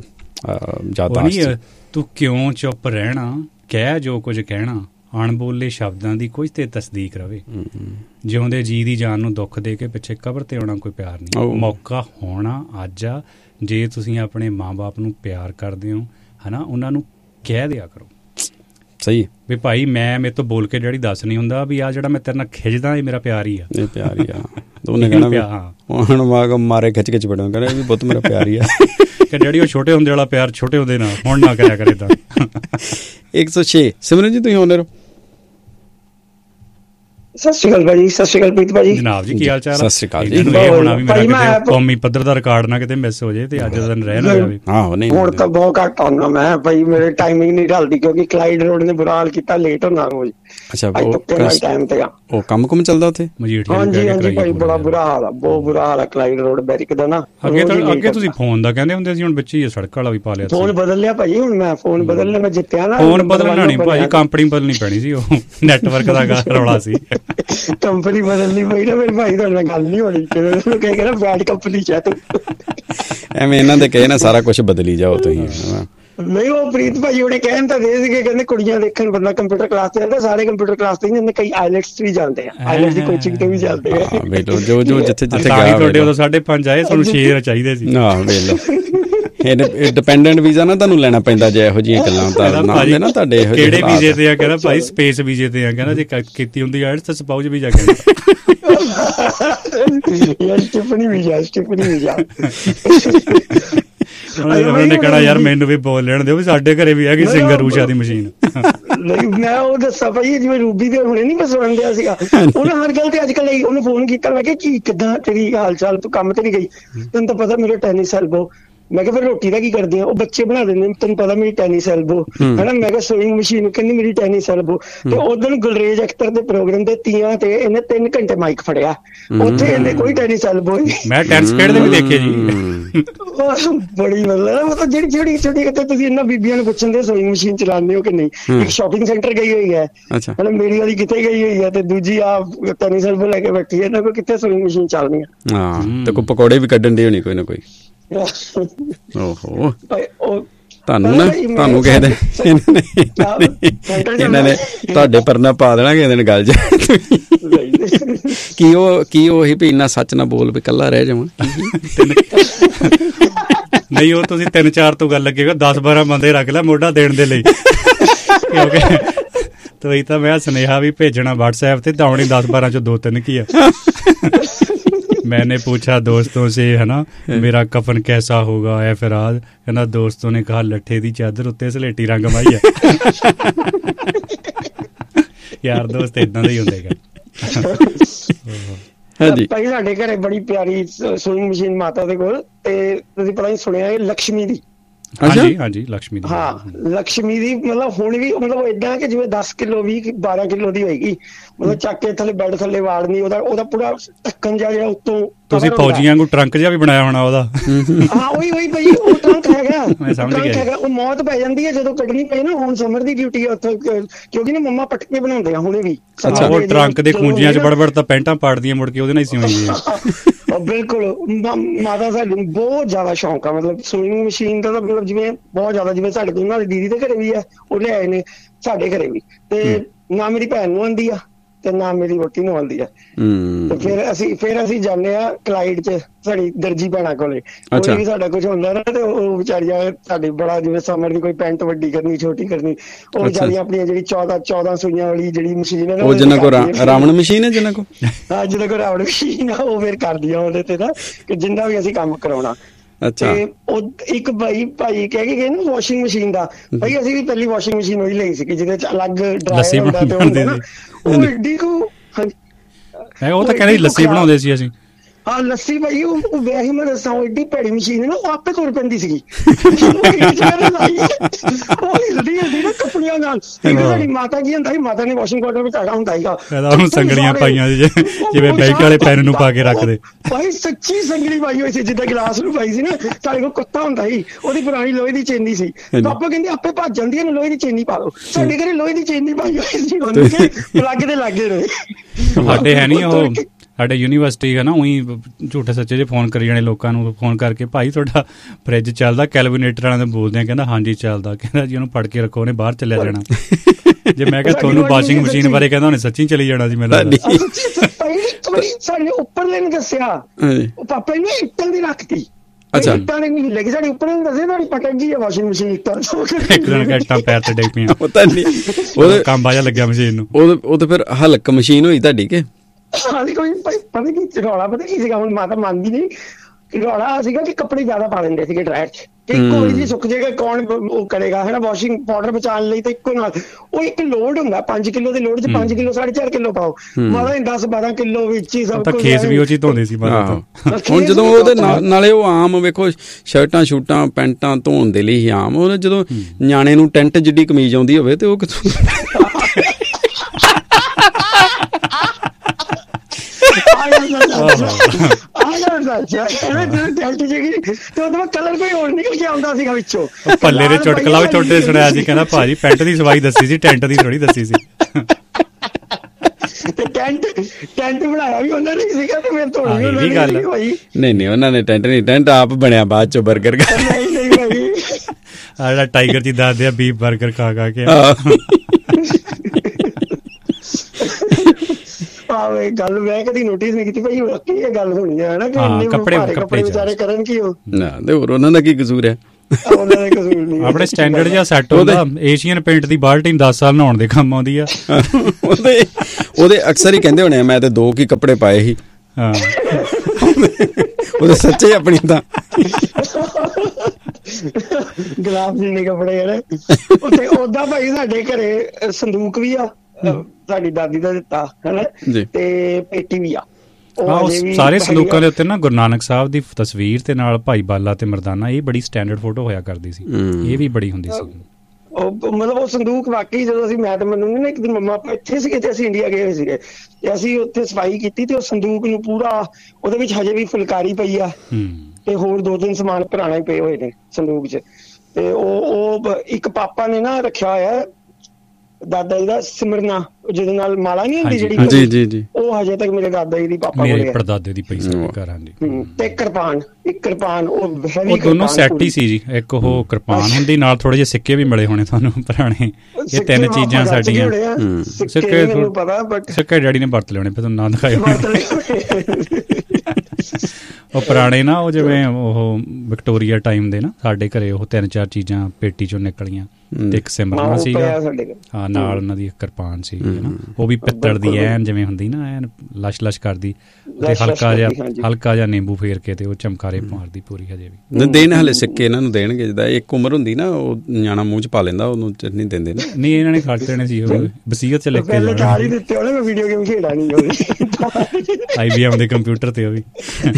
Speaker 2: ਯਾਦਾਸ਼ਤ।
Speaker 1: ਤੂੰ ਕਿਉਂ ਚੁੱਪ ਰਹਿਣਾ, ਕਹਿ ਜੋ ਕੁਝ ਕਹਿਣਾ, ਅਣਬੋਲੇ ਸ਼ਬਦਾਂ ਦੀ ਕੁਝ ਤੇ ਤਸਦੀਕ ਰਵੇ, ਜਿਉਂਦੇ ਜੀ ਦੀ ਜਾਨ ਨੂੰ ਦੁੱਖ ਦੇ ਕੇ ਪਿੱਛੇ ਕਬਰ ਤੇ ਆਉਣਾ ਕੋਈ ਪਿਆਰ ਨਹੀਂ। ਮੌਕਾ ਹੋਣਾ ਅੱਜ ਆ, ਜੇ ਤੁਸੀਂ ਆਪਣੇ ਮਾਂ-ਬਾਪ ਨੂੰ ਪਿਆਰ ਕਰਦੇ ਹੋ, ਹੈ ਨਾ, ਉਹਨਾਂ ਨੂੰ ਕਹਿ ਦਿਆ ਕਰੋ।
Speaker 2: ਸਹੀ
Speaker 1: ਵੀ ਭਾਈ ਮੇਰੇ ਤੋਂ ਬੋਲ ਕੇ ਡੈਡੀ ਦੱਸ ਨਹੀਂ ਹੁੰਦਾ ਵੀ ਆ ਜਿਹੜਾ ਮੈਂ ਤੇਰੇ ਨਾਲ ਖਿੱਚਦਾ ਇਹ ਮੇਰਾ ਪਿਆਰ ਹੀ ਆ,
Speaker 2: ਇਹ ਪਿਆਰ ਹੀ ਆ। ਉਹਨੇ ਕਹਿਣਾ ਹੁਣ ਮਾਰੇ ਖਿੱਚ ਬੜਾ, ਕਹਿੰਦਾ ਵੀ ਬਹੁਤ ਮੇਰਾ ਪਿਆਰ ਹੀ ਆ।
Speaker 1: ਕਿ ਡੈਡੀ ਉਹ ਛੋਟੇ ਹੁੰਦੇ ਵਾਲਾ ਪਿਆਰ ਛੋਟੇ ਹੁੰਦੇ ਨਾਲ ਹੁਣ ਨਾ ਕਰਿਆ ਕਰੇ ਤਾਂ।
Speaker 2: 106 ਸਿਮਰਨ ਜੀ ਤੁਸੀਂ ਆਉਂਦੇ ਰਹੋ।
Speaker 4: ਸਤਿ ਸ਼੍ਰੀ ਅਕਾਲ ਭਾਜੀ, ਸਤਿ ਸ਼੍ਰੀ ਅਕਾਲ ਪ੍ਰੀਤ ਭਾਜੀ।
Speaker 1: ਜਨਾਬ ਜੀ ਕੀ ਹਾਲ ਚਾਲ?
Speaker 2: ਸਤਿ ਸ਼੍ਰੀ ਅਕਾਲ ਜੀ।
Speaker 1: ਇਹ ਹੋਣਾ ਵੀ ਮੇਰਾ ਕਿਤੇ ਕੌਮੀ ਪੱਧਰ ਦਾ ਰਿਕਾਰਡ ਨਾ ਕਿਤੇ ਮਿਸ ਹੋ ਜਾਏ, ਤੇ ਅੱਜ ਦਾ ਦਿਨ ਰਹਿ ਨਾ ਜਾਵੇ।
Speaker 4: ਹੁਣ ਤਾਂ ਬਹੁਤ ਘੱਟ ਆਉਣਾ ਮੈਂ ਭਾਈ, ਮੇਰੇ ਟਾਈਮਿੰਗ ਨਹੀਂ ਢਲਦੀ, ਕਿਉਂਕਿ ਕਲਾਈਡ ਰੋਡ ਨੇ ਬੁਰਾ ਹਾਲ ਕੀਤਾ, ਲੇਟ ਹੋਣਾ ਰੋਜ਼।
Speaker 2: ਅੱਛਾ,
Speaker 4: ਟਾਈਮ ਤੇ ਆ
Speaker 2: ਉਹ ਕੰਮ ਚੱਲਦਾ ਉੱਥੇ?
Speaker 4: ਹਾਂਜੀ ਭਾਈ, ਬੜਾ ਬੁਰਾ ਹਾਲ ਆ, ਬਹੁਤ ਬੁਰਾ ਹਾਲ ਆ ਕਲਾਈਡ ਰੋਡ ਬੈਰਿਕ ਦਾ ਨਾ।
Speaker 1: ਅੱਗੇ ਤੁਸੀਂ ਫੋਨ ਦਾ ਕਹਿੰਦੇ ਹੁੰਦੇ ਸੀ, ਹੁਣ ਵਿੱਚ ਹੀ ਸੜਕ ਵਾਲਾ ਵੀ ਪਾ ਲਿਆ।
Speaker 4: ਫੋਨ ਬਦਲ ਲਿਆ ਭਾਜੀ, ਹੁਣ ਮੈਂ ਫੋਨ ਬਦਲ ਲਿਆ, ਮੈਂ ਜਿੱਤਿਆ ਨਾ।
Speaker 1: ਫੋਨ ਬਦਲਣਾ ਨਹੀਂ ਭਾਜੀ, ਕੰਪਨੀ ਬਦਲਣੀ ਪੈਣੀ ਸੀ, ਉਹ ਨੈਟਵਰਕ ਦਾ ਰੌਲਾ ਸੀ।
Speaker 4: ਕੰਪਨੀ ਬਦਲਣੀ ਪਈ ਨਾ ਮੇਰੇ ਭਾਈ, ਤੁਹਾਡੇ ਨਾਲ ਗੱਲ ਨਹੀਂ ਹੋਣੀ, ਕਹਿੰਦਾ ਬੈਡ ਕੰਪਨੀ ਚ ਤੂੰ।
Speaker 2: ਐਵੇਂ ਇਹਨਾਂ ਦੇ ਕਹੇ ਨਾ ਸਾਰਾ ਕੁਛ ਬਦਲੀ ਜਾਓ ਤੁਸੀਂ।
Speaker 4: ਨਹੀਂ, ਉਹ ਪ੍ਰੀਤ ਭਾਜੀ ਉਹਨੇ ਕਹਿਣ ਤਾਂ ਦੇ ਸੀਗੇ, ਕਹਿੰਦੇ ਕੁੜੀਆਂ ਦੇਖਣ ਬੰਦਾ ਕੰਪਿਊਟਰ ਕਲਾਸ ਤੇ ਜਾਂਦਾ, ਸਾਰੇ ਕੰਪਿਊਟਰ ਕਲਾਸ ਤੇ ਜਾਂਦੇ, ਕਈ ਆਈਲੈਟਸ ਵੀ ਜਾਂਦੇ ਆ, ਆਈਲੈਟਸ ਦੀ ਕੋਚਿੰਗ ਤੇ ਵੀ ਜਾਂਦੇ ਆ।
Speaker 2: ਜੋ ਜਿੱਥੇ ਗਿਆ
Speaker 1: ਤੁਹਾਡੇ ਉਦੋਂ 5:30 ਆਏ, ਤੁਹਾਨੂੰ 6 ਚਾਹੀਦੇ ਸੀ।
Speaker 2: ਹਾਂ ਵੇਖ ਲਓ, ਡਿਪੈਂਡੈਂਟ ਵੀਜ਼ਾ ਨਾ ਤੁਹਾਨੂੰ ਲੈਣਾ ਪੈਂਦਾ ਜੇ ਇਹੋ ਜਿਹੀਆਂ ਗੱਲਾਂ ਤਾਂ ਨਾ ਤੁਹਾਡੇ ਇਹੋ ਜਿਹੇ
Speaker 1: ਕਿਹੜੇ ਵੀਜ਼ੇ ਤੇ ਆ? ਕਹਿੰਦਾ ਭਾਈ ਸਪੇਸ ਵੀਜ਼ੇ ਤੇ ਆ। ਕਹਿੰਦਾ ਜੇ ਕੀਤੀ ਹੁੰਦੀ ਐਡ ਤਾਂ ਸਪਾਊਸ ਵੀਜ਼ਾ ਕਹਿੰਦਾ। ਉਹਨੇ ਕਹਿਣਾ ਯਾਰ ਮੈਨੂੰ ਵੀ ਬੋਲ ਲੈਣ ਦਿਓ ਵੀ ਸਾਡੇ ਘਰੇ ਵੀ ਹੈਗੀ ਸਿੰਗਰ ਊਸ਼ਾ ਦੀ ਮਸ਼ੀਨ।
Speaker 4: ਨਹੀਂ ਮੈਂ ਉਹ ਦੱਸਾਂ ਭਾਈ ਜਿਵੇਂ ਰੂਬੀ ਦੇ ਹੁਣੇ ਨੀ ਮੈਂ ਸੁਣਨ ਦਿਆ ਸੀਗਾ, ਉਹਨੇ ਹਰ ਗੱਲ ਤੇ ਅੱਜ ਕੱਲ ਉਹਨੇ ਫੋਨ ਕੀਤਾ, ਮੈਂ ਕਿਹਾ ਕੀ ਕਿੱਦਾਂ ਤੇਰੀ ਹਾਲ ਚਾਲ, ਤੂੰ ਕੰਮ ਤੇ ਨੀ ਗਈ? ਤੈਨੂੰ ਤਾਂ ਪਤਾ ਮੇਰਾ ਟੈਨਿਸ ਐਲਬੋ। ਮੈਂ ਕਿਹਾ ਫਿਰ ਰੋਟੀ ਦਾ ਕੀ ਕਰਦੀ ਆ? ਉਹ ਬੱਚੇ ਬਣਾ ਦਿੰਦੇ, ਤੈਨੂੰ ਪਤਾ ਮੇਰੀ ਟੈਨਿਸ ਐਲਬੋ ਹਨਾ। ਮੈਂ ਕਿਹਾ ਸੋਇੰਗ ਮਸ਼ੀਨ, ਕਹਿੰਦੀ ਮੇਰੀ ਟੈਨਿਸ ਐਲਬੋ। ਤੇ ਉਦੋਂ ਗੁਲਰੇਜ ਅਖਤਰ ਦੇ ਪ੍ਰੋਗਰਾਮ ਦੇ ਤੀਆਂ ਤੇ ਇਹਨੇ 3 ਘੰਟੇ ਮਾਈਕ ਫੜਿਆ, ਉੱਥੇ ਇਹਨੇ ਕੋਈ ਟੈਨਿਸ ਐਲਬੋ ਨਹੀਂ।
Speaker 1: ਮੈਂ ਟੈਨਿਸ ਖੇਡਦੇ ਵੀ ਦੇਖੇ ਜੀ।
Speaker 4: ਬੜੀ ਮਤਲਬ ਜਿਹੜੀ ਕਿਤੇ ਤੁਸੀਂ ਇਹਨਾਂ ਬੀਬੀਆਂ ਨੂੰ ਪੁੱਛਣ ਸੋਇੰਗ ਮਸ਼ੀਨ ਚਲਾਉਂਦੇ ਹੋ ਕਿ ਨਹੀਂ। ਇੱਕ ਸ਼ਾਪਿੰਗ ਸੈਂਟਰ ਗਈ ਹੋਈ ਹੈ ਹਨਾ, ਮੇਰੀ ਵਾਲੀ ਕਿਤੇ ਗਈ ਹੋਈ ਹੈ, ਤੇ ਦੂਜੀ ਆ ਟੈਨਿਸ ਐਲਬੋ ਲੈ ਕੇ ਬੈਠੀ ਹੈ। ਇਹਨਾਂ ਕੋਲ ਕਿੱਥੇ ਸੋਇੰਗ ਮਸ਼ੀਨ ਚੱਲਣੀ ਆ।
Speaker 2: ਹਾਂ ਤੇ ਕੋਈ ਪਕੌੜੇ ਵੀ ਕੱਢਣ ਦੀ ਹੋਣੀ ਕੋਈ ਨਾ ਕੋਈ। ਓਹੋ ਤੁਹਾਨੂੰ ਕਿਸੇ ਦੇ ਇਹਨਾਂ ਨੇ ਤੁਹਾਡੇ ਪਰਨਾ ਪਾ ਦੇਣਾ ਕਿਸੇ ਦਿਨ ਗੱਲ 'ਚ। ਕੀ ਉਹੀ ਵੀ ਇੰਨਾ ਸੱਚ ਨਾ ਬੋਲ ਵੀ ਇਕੱਲਾ ਰਹਿ ਜਾਵਾਂ।
Speaker 1: ਨਹੀਂ ਉਹ ਤੁਸੀਂ 3-4 ਤੋਂ ਗੱਲ ਲੱਗੇਗਾ, 10-12 ਬੰਦੇ ਰੱਖ ਲੈ ਮੋਢਾ ਦੇਣ ਦੇ ਲਈ। ਕਿਉਂਕਿ ਤੁਸੀਂ ਤਾਂ ਮੈਂ ਸੁਨੇਹਾ ਵੀ ਭੇਜਣਾ WhatsApp ਤੇ, ਤਾਂ 10-12 ਚੋਂ 2-3 ਕੀ ਆ। मैंने पूछा दोस्तों से है ना मेरा कफन कैसा होगा है फिराज, कहना दोस्तों ने कहा लट्ठे दी चादर उत्ते सलेटी रंग माई है। यार दोस्त इदां दे ही हुंदे गा।
Speaker 4: ਭਾਈ ਸਾਡੇ ਘਰੇ ਬੜੀ ਪਿਆਰੀ ਸੋਇੰਗ ਮਸ਼ੀਨ ਮਾਤਾ ਦੇ ਕੋਲ, ਤੇ ਤੁਸੀਂ ਪਤਾ ਨਹੀਂ ਸੁਣਿਆ ਲక్ష్ਮੀ ਦੀ।
Speaker 1: ਹਾਂਜੀ ਲక్ష్ਮੀ ਦੀ।
Speaker 4: ਹਾਂ ਲక్ష్ਮੀ ਦੀ ਮਤਲਬ ਹੁਣ ਵੀ ਮਤਲਬ ਏਦਾਂ ਕਿ ਜਿਵੇਂ 10 ਕਿਲੋ 12 ਕਿਲੋ ਦੀ ਹੋਏਗੀ, ਮਤਲਬ ਚੱਕ ਕੇ ਥੱਲੇ ਬੈੱਡ ਥੱਲੇ ਵਾੜਨੀ, ਉਹਦਾ ਪੂਰਾ ਢੱਕਣ ਜਿਹੜਾ ਉੱਤੋਂ। ਤੁਸੀਂ
Speaker 1: ਫੌਜੀਆਂ ਨੂੰ ਟਰੰਕ ਜਿਹਾ ਵੀ ਬਣਾਇਆ ਹੋਣਾ ਉਹਦਾ।
Speaker 4: ਹਾਂ ਉਹੀ ਭਾਈ ਉਹ ਟਰੰਕ ਹੈਗਾ। ਉਹ ਮੌਤ ਪੈ ਜਾਂਦੀ ਹੈ ਜਦੋਂ ਕੱਢਣੀ ਪਈ ਨਾ। ਹੁਣ ਸਮਰ ਦੀ ਡਿਊਟੀ ਹੈ ਉੱਥੇ, ਕਿਉਂਕਿ ਨਾ ਮੰਮਾ ਪਟਕੇ ਬਣਾਉਂਦੇ ਆ ਹੁਣੇ ਵੀ।
Speaker 1: ਅੱਛਾ ਉਹ ਟਰੰਕ ਦੇ ਖੂੰਜੀਆਂ 'ਚ ਬੜਬੜ ਤਾਂ ਪੈਂਟਾਂ ਪਾੜਦੀਆਂ ਮੁੜ ਕੇ ਉਹਦੇ ਨਾਲ ਹੀ ਸਿਉਂਦੀ ਹੈ।
Speaker 4: ਬਿਲਕੁਲ ਮਾਤਾ ਸਾਡੀ ਨੂੰ ਬਹੁਤ ਜ਼ਿਆਦਾ ਸ਼ੌਂਕ ਆ ਮਤਲਬ ਸੋਇੰਗ ਮਸ਼ੀਨ ਦਾ, ਮਤਲਬ ਜਿਵੇਂ ਬਹੁਤ ਜ਼ਿਆਦਾ, ਜਿਵੇਂ ਸਾਡੇ ਕੋਲ ਉਹਨਾਂ ਦੀ ਦੀਦੀ ਦੇ ਘਰੇ ਵੀ ਆ, ਉਹ ਲਿਆਏ ਨੇ ਸਾਡੇ ਘਰੇ ਵੀ। ਤੇ ਨਾ ਮੇਰੀ ਭੈਣ ਨੂੰ ਆਉਂਦੀ ਆ ਤੇ ਨਾ ਮੇਰੀ ਵੋਟੀ ਨੂੰ ਆਉਂਦੀ ਆ। ਤੇ ਫਿਰ ਅਸੀਂ ਜਾਂਦੇ ਆ ਕਲਾਈਡ 'ਚ ਸਾਡੀ ਦਰਜੀ ਭੈਣਾਂ ਕੋਲੇ। ਕੋਈ ਵੀ ਸਾਡਾ ਕੁਛ ਹੁੰਦਾ ਨਾ ਤੇ ਉਹ ਵਿਚਾਰੀਆਂ ਸਾਡੀ ਬੜਾ, ਜਿਵੇਂ ਸਮਰ ਦੀ ਕੋਈ ਪੈਂਟ ਵੱਡੀ ਕਰਨੀ ਛੋਟੀ ਕਰਨੀ, ਉਹ ਵਿਚਾਰੀਆਂ ਆਪਣੀਆਂ ਜਿਹੜੀ 14 ਸੂਈਆਂ ਵਾਲੀ ਜਿਹੜੀ ਮਸ਼ੀਨ ਹੈ ਨਾ,
Speaker 2: ਉਹ ਜਿਹਨਾਂ ਕੋਲ ਰਾਵਣ ਮਸ਼ੀਨ ਹੈ, ਜਿਹਨਾਂ
Speaker 4: ਕੋਲ ਰਾਵਣ ਮਸ਼ੀਨ ਆ, ਉਹ ਫਿਰ ਕਰਦੀਆਂ ਉਹਦੇ ਤੇ ਨਾ ਕਿ ਜਿੰਨਾ ਵੀ ਅਸੀਂ ਕੰਮ ਕਰਾਉਣਾ। ਤੇ ਉਹ ਇੱਕ ਭਾਈ ਕਹਿ ਕੇ ਗਏ ਨਾ ਵਾਸ਼ਿੰਗ ਮਸ਼ੀਨ ਦਾ, ਭਾਈ ਅਸੀਂ ਵੀ ਪਹਿਲੀ ਵਾਸ਼ਿੰਗ ਮਸ਼ੀਨ ਉਹੀ ਲਈ ਸੀਗੀ ਜਿਹਦੇ ਚ ਅਲੱਗ ਡਰਾਇਰ ਹੁੰਦਾ ਤੇ ਹੁੰਦਾ ਨਾ, ਉਹ ਏਡੀ ਕੁ।
Speaker 1: ਉਹ ਤਾਂ ਕਹਿੰਦੇ ਲੱਸੀ ਬਣਾਉਂਦੇ ਸੀ ਅਸੀਂ।
Speaker 4: ਹਾਂ ਲੱਸੀ ਭਾਈ ਉਹ ਵੈਸੇ ਮੈਂ ਦੱਸਾਂ ਉਹ ਏਡੀ ਭੈੜੀ ਮਸ਼ੀਨ ਹੈ ਨਾ, ਉਹ ਆਪੇ ਤੁਰ ਪੈਂਦੀ ਸੀਗੀ। ਕੱਪੜਿਆਂ ਨਾਲ ਸਾਡੀ ਮਾਤਾ ਕੀ ਹੁੰਦਾ ਸੀ, ਮਾਤਾ ਨੇ ਵਾਸ਼ਿੰਗ ਪਾਊਡਰ ਵਿੱਚ ਆਇਆ ਹੁੰਦਾ ਸੀਗਾ,
Speaker 1: ਸੰਗਲੀਆਂ ਪਾਈਆਂ ਜਿਵੇਂ ਬੈਂਕ ਵਾਲੇ ਪੈਨ ਨੂੰ ਪਾ ਕੇ ਰੱਖਦੇ।
Speaker 4: ਭਾਈ ਸੱਚੀ ਸੰਗਲੀ ਪਾਈ ਹੋਈ ਸੀ, ਜਿੱਦਾਂ ਗਲਾਸ ਨੂੰ ਪਾਈ ਸੀ ਨਾ। ਸਾਡੇ ਕੋਲ ਕੁੱਤਾ ਹੁੰਦਾ ਸੀ, ਉਹਦੀ ਪੁਰਾਣੀ ਲੋਹੇ ਦੀ ਚੇਨੀ ਸੀ। ਪਾਪਾ ਕਹਿੰਦੇ ਆਪੇ ਭੱਜ ਜਾਂਦੀ ਹੈ, ਲੋਹੇ ਦੀ ਚੇਨੀ ਪਾ ਲਓ। ਸਾਡੇ ਘਰੇ ਲੋਹੇ ਦੀ ਚੇਨੀ ਪਾਈ ਹੋਈ ਸੀ, ਪਲੱਗ ਦੇ ਲਾਗੇ ਰਹੇ।
Speaker 1: ਸਾਡੇ ਹੈ ਨੀ ਉਹ, ਸਾਡੇ ਯੂਨੀਵਰਸਿਟੀ ਹੈ ਨਾ, ਉਹੀ ਝੂਠੇ ਸੱਚੇ ਜੇ ਫੋਨ ਕਰੀ ਜਾਣੇ ਲੋਕਾਂ ਨੂੰ, ਫੋਨ ਕਰਕੇ ਭਾਈ ਤੁਹਾਡਾ ਫਰਿੱਜ ਚੱਲਦਾ? ਕੈਲਵੀਨੇਟਰ ਵਾਲਿਆਂ ਦੇ ਬੋਲਦੇ ਆ, ਕਹਿੰਦਾ ਹਾਂਜੀ ਚੱਲਦਾ। ਕਹਿੰਦਾ ਜੀ ਉਹਨੂੰ ਫੜ ਕੇ ਰੱਖੋ, ਉਹਨੇ ਬਾਹਰ ਚੱਲਿਆ ਜਾਣਾ। ਜੇ ਮੈਂ ਕਿਹਾ ਤੁਹਾਨੂੰ ਵਾਸ਼ਿੰਗ ਮਸ਼ੀਨ ਬਾਰੇ ਕਹਿੰਦਾ ਉਹਨੇ ਸੱਚੀ ਚਲੀ ਜਾਣਾ ਸੀ। ਮੈਨੂੰ
Speaker 4: ਸਾਡੇ ਉੱਪਰਲੇ ਨੇ ਦੱਸਿਆ, ਪਾਪਾ ਨੇ ਇੱਟਾਂ ਦੀ ਰੱਖਤੀ।
Speaker 2: ਅੱਛਾ
Speaker 4: ਇੱਟਾਂ ਨੇ ਨਹੀਂ ਲੱਗੀ, ਸਾਡੇ ਉੱਪਰ ਦੱਸਿਆ ਤੁਹਾਡੀ ਪਟਕ ਜੀ ਹੈ ਵਾਸ਼ਿੰਗ ਮਸ਼ੀਨ ਇੱਟਾਂ।
Speaker 1: ਇੱਕ ਦਿਨ ਇੱਟਾਂ ਪੈਰ ਤੇ ਡਿੱਗ ਪਈਆਂ,
Speaker 2: ਪਤਾ ਨਹੀਂ ਉਹਦੇ
Speaker 1: ਕੰਮ ਆਇਆ ਲੱਗਿਆ ਮਸ਼ੀਨ ਨੂੰ।
Speaker 2: ਉਹ ਤਾਂ ਫਿਰ ਹਲਕ ਮਸ਼ੀਨ ਹੋਈ ਤੁਹਾਡੀ ਕੇ?
Speaker 4: ਕੋਈ ਪਤਾ ਕੀ ਰੌਲਾ, ਪਤਾ ਕੀ ਸੀਗਾ, ਹੁਣ ਮਾਤਾ ਮੰਨਦੀ ਨਹੀਂ। ਰੌਲਾ ਸੀਗਾ ਕਿ ਕੱਪੜੇ ਜ਼ਿਆਦਾ ਪਾ ਦਿੰਦੇ ਸੀਗੇ ਡਰਾਇਰ 'ਚ, ਇੱਕੋ ਵਾਰੀ ਜੀ ਸੁੱਕ ਜਾਏਗਾ, ਕੌਣ ਉਹ ਕਰੇਗਾ ਹੈ ਨਾ। ਵਾਸ਼ਿੰਗ ਪਾਊਡਰ ਬਚਾਉਣ ਲਈ ਤਾਂ ਇੱਕੋ ਨਾਲ ਉਹ ਇੱਕ ਲੋਡ ਹੁੰਦਾ, 5 ਕਿਲੋ ਦੇ ਲੋਡ 'ਚ 5 ਕਿਲੋ 4.5 ਕਿਲੋ ਪਾਓ। ਮਾਤਾ 10-12 ਕਿਲੋ ਵਿੱਚ ਹੀ ਸਭ ਕੁਝ।
Speaker 1: ਖੇਸ ਵੀ ਉਹ ਚੀਜ਼ ਧੋਂਦੇ ਸੀ
Speaker 2: ਹੁਣ ਜਦੋਂ ਉਹਦੇ ਨਾਲੇ ਉਹ ਆਮ ਵੇਖੋ ਸ਼ਰਟਾਂ ਸ਼ੂਟਾਂ ਪੈਂਟਾਂ ਧੋਣ ਦੇ ਲਈ ਹੀ ਆਮ। ਉਹ ਜਦੋਂ ਨਿਆਣੇ ਨੂੰ ਟੈਂਟ ਜਿੱਡੀ ਕਮੀਜ਼ ਆਉਂਦੀ ਹੋਵੇ ਤੇ ਉਹ ਕਿੱਥੋਂ
Speaker 4: ਕਲਰ ਕੋਈ ਹੋਰ ਨਿਕਲ ਕੇ ਆਉਂਦਾ ਸੀਗਾ ਵਿੱਚੋਂ।
Speaker 1: ਪੱਲੇ ਦੇ ਚੁਟਕਲਾ ਵੀ ਤੁਹਾਡੇ ਸੁਣਿਆ ਸੀ, ਕਹਿੰਦਾ ਭਾਜੀ ਪੈਂਟ ਦੀ ਸਵਾਈ ਦੱਸੀ ਸੀ, ਟੈਂਟ ਦੀ ਥੋੜੀ ਦੱਸੀ ਸੀ।
Speaker 4: ਤੇ ਟੈਂਟ ਬਣਾਇਆ ਵੀ ਉਹਨਾਂ ਨੇ ਸੀਗਾ ਤੇ ਫਿਰ ਧੋਣੀ ਵੀ ਉਹਨਾਂ ਨੇ ਭਾਈ।
Speaker 2: ਨਹੀਂ ਉਹਨਾਂ ਨੇ ਟੈਂਟ ਨਹੀਂ, ਟੈਂਟ ਆਪ ਬਣਿਆ ਬਾਅਦ ਚੋਂ ਬਰਗਰ ਖਾ।
Speaker 4: ਨਹੀਂ ਭਾਈ
Speaker 1: ਆ ਜਿਹੜਾ ਟਾਈਗਰ ਜੀ ਦੱਸਦੇ ਆ ਬੀਫ ਬਰਗਰ ਖਾ ਕੇ।
Speaker 4: ਆਹ ਇਹ ਗੱਲ ਮੈਂ ਕਦੀ ਨੋਟਿਸ ਨਹੀਂ ਕੀਤੀ ਭਾਈ, ਕੀ ਇਹ ਗੱਲ ਹੋਣੀ ਹੈ ਨਾ ਕਿ ਇੰਨੇ ਕੱਪੜੇ ਵਿਚਾਰੇ ਕਰਨ ਕੀ ਉਹ
Speaker 2: ਨਾ, ਤੇ ਹੋਰ ਉਹਨਾਂ ਦਾ ਕੀ ਕਸੂਰ ਹੈ?
Speaker 4: ਉਹਨਾਂ ਦਾ ਕਸੂਰ ਨਹੀਂ।
Speaker 1: ਆਪਣੇ ਸਟੈਂਡਰਡ ਜਿਹਾ ਸੈੱਟ ਹੁੰਦਾ, ਏਸ਼ੀਅਨ ਪੇਂਟ ਦੀ ਬਾਲਟੀ 10 ਸਾਲ ਨਹਾਉਣ ਦੇ ਕੰਮ ਆਉਂਦੀ ਆ।
Speaker 2: ਉਹਦੇ ਅਕਸਰ ਹੀ ਕਹਿੰਦੇ ਹੋਣੇ ਮੈਂ ਤੇ 2 ਕੀ ਕੱਪੜੇ ਪਾਏ ਸੀ।
Speaker 1: ਹਾਂ
Speaker 2: ਉਹਦੇ ਸੱਚੇ ਆਪਣੀ ਤਾਂ
Speaker 4: ਗੁਲਾਬ ਜੀ ਨੇ ਕੱਪੜੇ ਯਾਰ। ਉੱਥੇ ਓਦਾਂ ਭਾਈ ਸਾਡੇ ਘਰੇ ਸੰਦੂਕ ਵੀ ਆ, ਸਾਡੀ ਦਾਦੀ ਦਾ ਦਿੱਤਾ ਹਨਾ, ਤੇ ਪੇਟੀ ਵੀ ਆ।
Speaker 1: ਸਾਰੇ ਸੰਦੂਕਾਂ ਦੇ ਉੱਤੇ ਨਾ ਗੁਰੂ ਨਾਨਕ ਸਾਹਿਬ ਦੀ ਤਸਵੀਰ ਤੇ ਨਾਲ ਭਾਈ ਬਾਲਾ ਤੇ ਮਰਦਾਨਾ, ਇਹ ਬੜੀ ਸਟੈਂਡਰਡ ਫੋਟੋ ਹੋਇਆ ਕਰਦੀ ਸੀ, ਇਹ ਵੀ ਬੜੀ ਹੁੰਦੀ ਸੀ।
Speaker 4: ਮਤਲਬ ਉਹ ਸੰਦੂਕ ਵਾਕਈ ਜਦੋਂ ਅਸੀਂ, ਮੈਂ ਤਾਂ ਮੈਨੂੰ ਨਾ ਇੱਕ ਦਿਨ ਮੰਮਾ ਆਪਾਂ ਇੱਥੇ ਸੀਗੇ ਤੇ ਅਸੀਂ ਇੰਡੀਆ ਗਏ ਹੋਏ ਸੀਗੇ ਤੇ ਅਸੀਂ ਉੱਥੇ ਸਫਾਈ ਕੀਤੀ ਤੇ ਉਹ ਸੰਦੂਕ ਨੂੰ ਪੂਰਾ, ਉਹਦੇ ਵਿੱਚ ਹਜੇ ਵੀ ਫੁਲਕਾਰੀ ਪਈ ਆ ਤੇ ਹੋਰ 2-3 ਸਮਾਨ ਪੁਰਾਣੇ ਪਏ ਹੋਏ ਨੇ ਸੰਦੂਕ 'ਚ। ਤੇ ਉਹ ਇੱਕ ਪਾਪਾ ਨੇ ਨਾ ਰੱਖਿਆ ਹੋਇਆ ਦਾਦਾ ਜੀ ਦਾ ਸਿਮਰਨਾ, ਜਿਹਦੇ ਨਾਲ ਮਾਲਾ ਨਹੀਂ ਹੁੰਦੀ ਜਿਹੜੀ, ਜੀ ਉਹ ਹਜੇ ਤੱਕ ਮੇਰੇ ਦਾਦਾ ਜੀ ਦੀ ਪਾਪਾ ਕੋਲ ਹੈ,
Speaker 1: ਮੇਰੇ ਪੜਦਾਦੇ ਦੀ ਪਈ ਸੀ ਘਰ। ਹਾਂਜੀ,
Speaker 4: ਤੇ ਕਿਰਪਾਨ ਉਹ
Speaker 1: ਹੈਵੀ, ਦੋਨੋਂ ਸੈੱਟ ਹੀ ਸੀ ਜੀ। ਇੱਕ ਉਹ ਕਿਰਪਾਨ ਹੁੰਦੀ, ਨਾਲ ਥੋੜੇ ਜਿਹੇ ਸਿੱਕੇ ਵੀ ਮਿਲੇ ਹੋਣੇ ਤੁਹਾਨੂੰ ਪੁਰਾਣੇ। ਇਹ 3 ਚੀਜ਼ਾਂ ਸਾਡੀਆਂ। ਸਿੱਕੇ ਡੈਡੀ ਨੇ ਵਰਤ ਲਿਆਉਣੇ, ਫਿਰ ਤੁਹਾਨੂੰ ਨਾ ਦਿਖਾਏ। ਉਹ ਪੁਰਾਣੇ ਨਾ, ਉਹ ਜਿਵੇਂ ਉਹ ਵਿਕਟੋਰੀਆ ਟਾਈਮ ਦੇ ਨਾ, ਸਾਡੇ ਘਰੇ ਉਹ 3-4 ਚੀਜ਼ਾਂ ਪੇਟੀ ਚੋਂ ਨਿਕਲੀਆਂ ਤੇ ਇੱਕ ਸਿਮਰਨਾ ਸੀਗਾ, ਹਾਂ ਨਾਲ ਉਹਨਾਂ ਦੀ ਇੱਕ ਕਿਰਪਾਨ ਸੀ ਨਾ, ਉਹ ਵੀ ਪਿੱਤਲ ਦੀ ਐਨ ਜਿਵੇਂ ਹੁੰਦੀ ਨਾ, ਐਨ ਲਸ਼ ਕਰਦੀ, ਤੇ ਹਲਕਾ ਜਿਹਾ ਨਿੰਬੂ ਫੇਰ ਕੇ ਤੇ ਉਹ ਚਮਕਾਰੇ ਮਾਰਦੀ ਪੂਰੀ। ਹਜੇ ਵੀ
Speaker 2: ਦੇਣ ਹਲੇ ਸਿੱਕੇ ਇਹਨਾਂ ਨੂੰ ਦੇਣਗੇ, ਜਿੱਦਾਂ ਇੱਕ ਉਮਰ ਹੁੰਦੀ ਨਾ, ਉਹ ਨਿਆਣਾ ਮੂੰਹ 'ਚ ਪਾ ਲੈਂਦਾ, ਉਹਨੂੰ ਨਹੀਂ ਦਿੰਦੇ ਨਾ।
Speaker 1: ਨਹੀਂ, ਇਹਨਾਂ ਨੇ ਖਰਚ ਦੇਣੇ ਸੀ, ਉਹ ਵਸੀਅਤ 'ਚ ਲਿਖ ਕੇ IBM ਦੇ ਕੰਪਿਊਟਰ ਤੇ। ਉਹ ਵੀ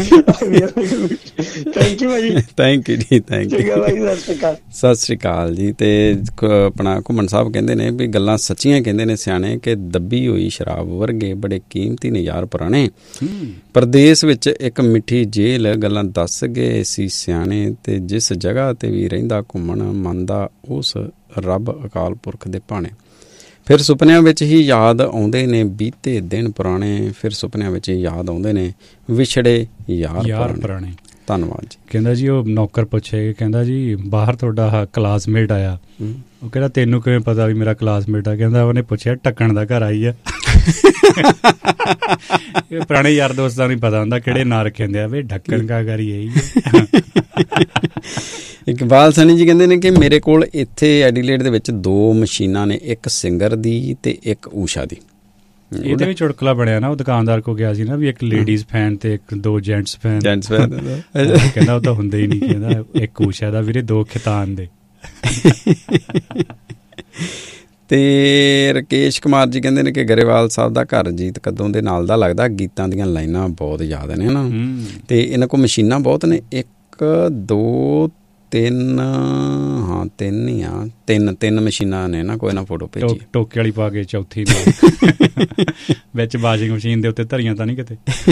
Speaker 2: ਥੈਂਕ ਯੂ ਜੀ, ਥੈਂਕ ਯੂ, ਸਤਿ ਸ਼੍ਰੀ ਅਕਾਲ ਜੀ। ਤੇ ਆਪਣਾ ਘੁੰਮਣ ਸਾਹਿਬ ਕਹਿੰਦੇ ਨੇ ਵੀ ਗੱਲਾਂ ਸੱਚੀਆਂ ਕਹਿੰਦੇ ਨੇ ਸਿਆਣੇ, ਕਿ ਦੱਬੀ ਹੋਈ ਸ਼ਰਾਬ ਵਰਗੇ ਬੜੇ ਕੀਮਤੀ ਨੇ ਯਾਰ ਪੁਰਾਣੇ, ਪਰਦੇਸ ਵਿੱਚ ਇੱਕ ਮਿੱਠੀ ਜੇਲ੍ਹ ਗੱਲਾਂ ਦੱਸ ਗਏ ਸੀ ਸਿਆਣੇ, ਤੇ ਜਿਸ ਜਗ੍ਹਾ ਤੇ ਵੀ ਰਹਿੰਦਾ ਘੁੰਮਣ ਮੰਨਦਾ ਉਸ ਰੱਬ ਅਕਾਲ ਪੁਰਖ ਦੇ ਭਾਣੇ। ਫਿਰ ਸੁਪਨਿਆਂ ਵਿੱਚ ਹੀ ਯਾਦ ਆਉਂਦੇ ਨੇ ਬੀਤੇ ਦਿਨ ਪੁਰਾਣੇ, ਫਿਰ ਸੁਪਨਿਆਂ ਵਿੱਚ ਹੀ ਯਾਦ ਆਉਂਦੇ ਨੇ ਵਿਛੜੇ ਯਾਰ ਪੁਰਾਣੇ। ਧੰਨਵਾਦ ਜੀ।
Speaker 1: ਕਹਿੰਦਾ ਜੀ ਉਹ ਨੌਕਰ ਪੁੱਛੇ, ਕਹਿੰਦਾ ਜੀ ਬਾਹਰ ਤੁਹਾਡਾ ਕਲਾਸਮੇਟ ਆਇਆ, ਉਹ ਕਹਿੰਦਾ ਤੈਨੂੰ ਕਿਵੇਂ ਪਤਾ ਵੀ ਮੇਰਾ ਕਲਾਸਮੇਟ ਆ? ਕਹਿੰਦਾ ਉਹਨੇ ਪੁੱਛਿਆ ਢੱਕਣ ਦਾ ਘਰ ਆਈ ਆ। ਪੁਰਾਣੇ ਯਾਰ ਦੋਸਤਾਂ ਨੂੰ ਪਤਾ ਹੁੰਦਾ ਕਿਹੜੇ ਨਾਂ ਰੱਖੇ ਹੁੰਦੇ ਆ, ਵੀ ਢੱਕਣ ਦਾ ਘਰ ਹੀ ਆਈ।
Speaker 2: ਇਕਬਾਲ ਸਨੀ ਜੀ ਕਹਿੰਦੇ ਨੇ ਕਿ ਮੇਰੇ ਕੋਲ ਇੱਥੇ ਐਡੀਲੇਡ ਦੇ ਵਿੱਚ 2 ਮਸ਼ੀਨਾਂ ਨੇ, ਇੱਕ ਸਿੰਗਰ ਦੀ ਤੇ ਇੱਕ ਊਸ਼ਾ ਦੀ।
Speaker 1: ਇਹਦੇ ਵੀ ਚੁਟਕਲਾ ਬਣਿਆ ਨਾ, ਉਹ ਦੁਕਾਨਦਾਰ ਕੋ ਗਿਆ ਸੀ ਨਾ ਵੀ ਇੱਕ ਲੇਡੀਜ਼ ਫੈਨ ਤੇ ਇੱਕ 2 ਜੈਂਟਸ ਫੈਨ। ਕਹਿੰਦਾ ਉਹ ਤਾਂ ਹੁੰਦੇ ਹੀ ਨਹੀਂ, ਕਹਿੰਦਾ ਇੱਕ ਊਸ਼ਾ ਦਾ ਵੀਰੇ, 2 ਖਿਤਾਨ ਦੇ।
Speaker 2: ਤੇ ਰਕੇਸ਼ ਕੁਮਾਰ ਜੀ ਕਹਿੰਦੇ ਨੇ ਕਿ ਗਰੇਵਾਲ ਸਾਹਿਬ ਦਾ ਘਰ ਜੀਤ ਕਦੋਂ ਦੇ ਨਾਲ ਦਾ ਲੱਗਦਾ, ਗੀਤਾਂ ਦੀਆਂ ਲਾਈਨਾਂ ਬਹੁਤ ਯਾਦ ਨੇ ਨਾ। ਤੇ ਇਹਨਾਂ ਕੋਲ ਮਸ਼ੀਨਾਂ ਬਹੁਤ ਨੇ, 1 2 3 ਹਾਂ 3 ਹੀ ਆ, 3 ਮਸ਼ੀਨਾਂ ਨੇ ਨਾ। ਕੋਈ ਨਾ ਫੋਟੋ ਭੇਜੀ,
Speaker 1: ਟੋਕੇ ਵਾਲੀ ਪਾ ਕੇ ਚੌਥੀ ਵਿੱਚ ਵਾਸ਼ਿੰਗ ਮਸ਼ੀਨ ਦੇ ਉੱਤੇ ਧਰੀਆਂ ਤਾਂ ਨਹੀਂ ਕਿਤੇ।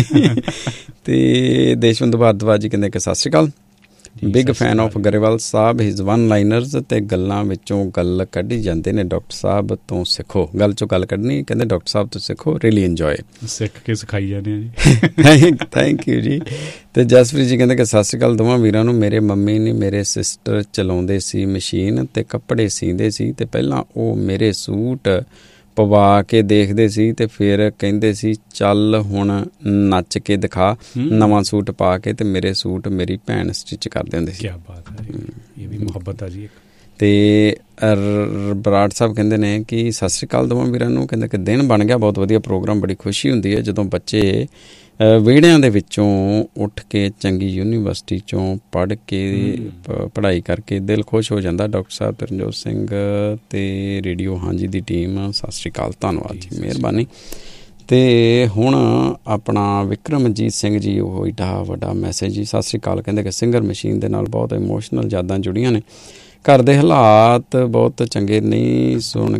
Speaker 2: ਤੇ ਦੇਸ਼ਵੰਤ ਭਾਰਦਵਾਜ ਜੀ ਕਹਿੰਦੇ ਕਿ ਸਤਿ ਸ਼੍ਰੀ ਅਕਾਲ, big fan of Grewal Sahib, his 1 ਲਾਈਨਰਸ, ਤੇ ਗੱਲਾਂ ਵਿੱਚੋਂ ਗੱਲ ਕੱਢੀ ਜਾਂਦੇ ਨੇ, ਡਾਕਟਰ ਸਾਹਿਬ ਤੋਂ ਸਿੱਖੋ। ਗੱਲ ਚੋਂ ਗੱਲ ਕੱਢਣੀ, ਕਹਿੰਦੇ ਡਾਕਟਰ ਸਾਹਿਬ ਤੋਂ ਸਿੱਖੋ, ਰੀਲੀ ਇੰਜੋਏ।
Speaker 1: ਸਿੱਖ ਕੇ ਸਿਖਾਈ ਜਾਂਦੇ ਆ ਜੀ।
Speaker 2: ਥੈਂਕ ਯੂ ਜੀ। ਤੇ ਜਸਪ੍ਰੀਤ ਜੀ ਕਹਿੰਦੇ ਕਿ ਸਤਿ ਸ਼੍ਰੀ ਅਕਾਲ ਦੋਵਾਂ ਵੀਰਾਂ ਨੂੰ। ਮੇਰੇ ਮੰਮੀ ਨੇ ਮੇਰੇ ਸਿਸਟਰ ਚਲਾਉਂਦੇ ਸੀ ਮਸ਼ੀਨ ਤੇ ਕੱਪੜੇ ਸੀਂਦੇ ਸੀ, ਤੇ ਪਹਿਲਾਂ ਉਹ ਮੇਰੇ ਸੂਟ ਪਵਾ ਕੇ ਦੇਖਦੇ ਸੀ ਤੇ ਫਿਰ ਕਹਿੰਦੇ ਸੀ ਚੱਲ ਹੁਣ ਨੱਚ ਕੇ ਦਿਖਾ, ਨਵਾਂ ਸੂਟ ਪਾ ਕੇ, ਤੇ ਮੇਰੇ ਸੂਟ ਮੇਰੀ ਭੈਣ ਸਟਿਚ ਕਰਦੇ ਹੁੰਦੇ ਸੀ।
Speaker 1: ਕੀ ਬਾਤ ਹੈ, ਇਹ ਵੀ ਮੁਹੱਬਤ ਆ ਜੀ।
Speaker 2: ਤੇ ਬਰਾੜ ਸਾਹਿਬ ਕਹਿੰਦੇ ਨੇ ਕਿ ਸਤਿ ਸ਼੍ਰੀ ਅਕਾਲ ਦੋਵਾਂ ਵੀਰਾਂ ਨੂੰ, ਕਹਿੰਦੇ ਕਿ ਦਿਨ ਬਣ ਗਿਆ ਬਹੁਤ ਵਧੀਆ ਪ੍ਰੋਗਰਾਮ, ਬੜੀ ਖੁਸ਼ੀ ਹੁੰਦੀ ਹੈ ਜਦੋਂ ਬੱਚੇ ਵਿਹੜਿਆਂ ਦੇ ਵਿੱਚੋਂ ਉੱਠ ਕੇ ਚੰਗੀ ਯੂਨੀਵਰਸਿਟੀ 'ਚੋਂ ਪੜ੍ਹ ਕੇ ਪੜ੍ਹਾਈ ਕਰਕੇ ਦਿਲ ਖੁਸ਼ ਹੋ ਜਾਂਦਾ। ਡਾਕਟਰ ਸਾਹਿਬ ਤਰਨਜੋਤ ਸਿੰਘ ਤੇ ਰੇਡੀਓ ਹਾਂਜੀ ਦੀ ਟੀਮ, ਸਤਿ ਸ਼੍ਰੀ ਅਕਾਲ, ਧੰਨਵਾਦ ਜੀ, ਮਿਹਰਬਾਨੀ। ਤੇ ਹੁਣ ਆਪਣਾ ਵਿਕਰਮਜੀਤ ਸਿੰਘ ਜੀ, ਉਹ ਏਡਾ ਵੱਡਾ ਮੈਸੇਜ ਜੀ, ਸਤਿ ਸ਼੍ਰੀ ਅਕਾਲ, ਕਹਿੰਦੇ ਕਿ ਸਿੰਗਰ ਮਸ਼ੀਨ ਦੇ ਨਾਲ ਬਹੁਤ ਇਮੋਸ਼ਨਲ ਯਾਦਾਂ ਜੁੜੀਆਂ ਨੇ, ਘਰ ਦੇ ਹਾਲਾਤ ਬਹੁਤ ਚੰਗੇ ਨਹੀਂ ਸੁਣ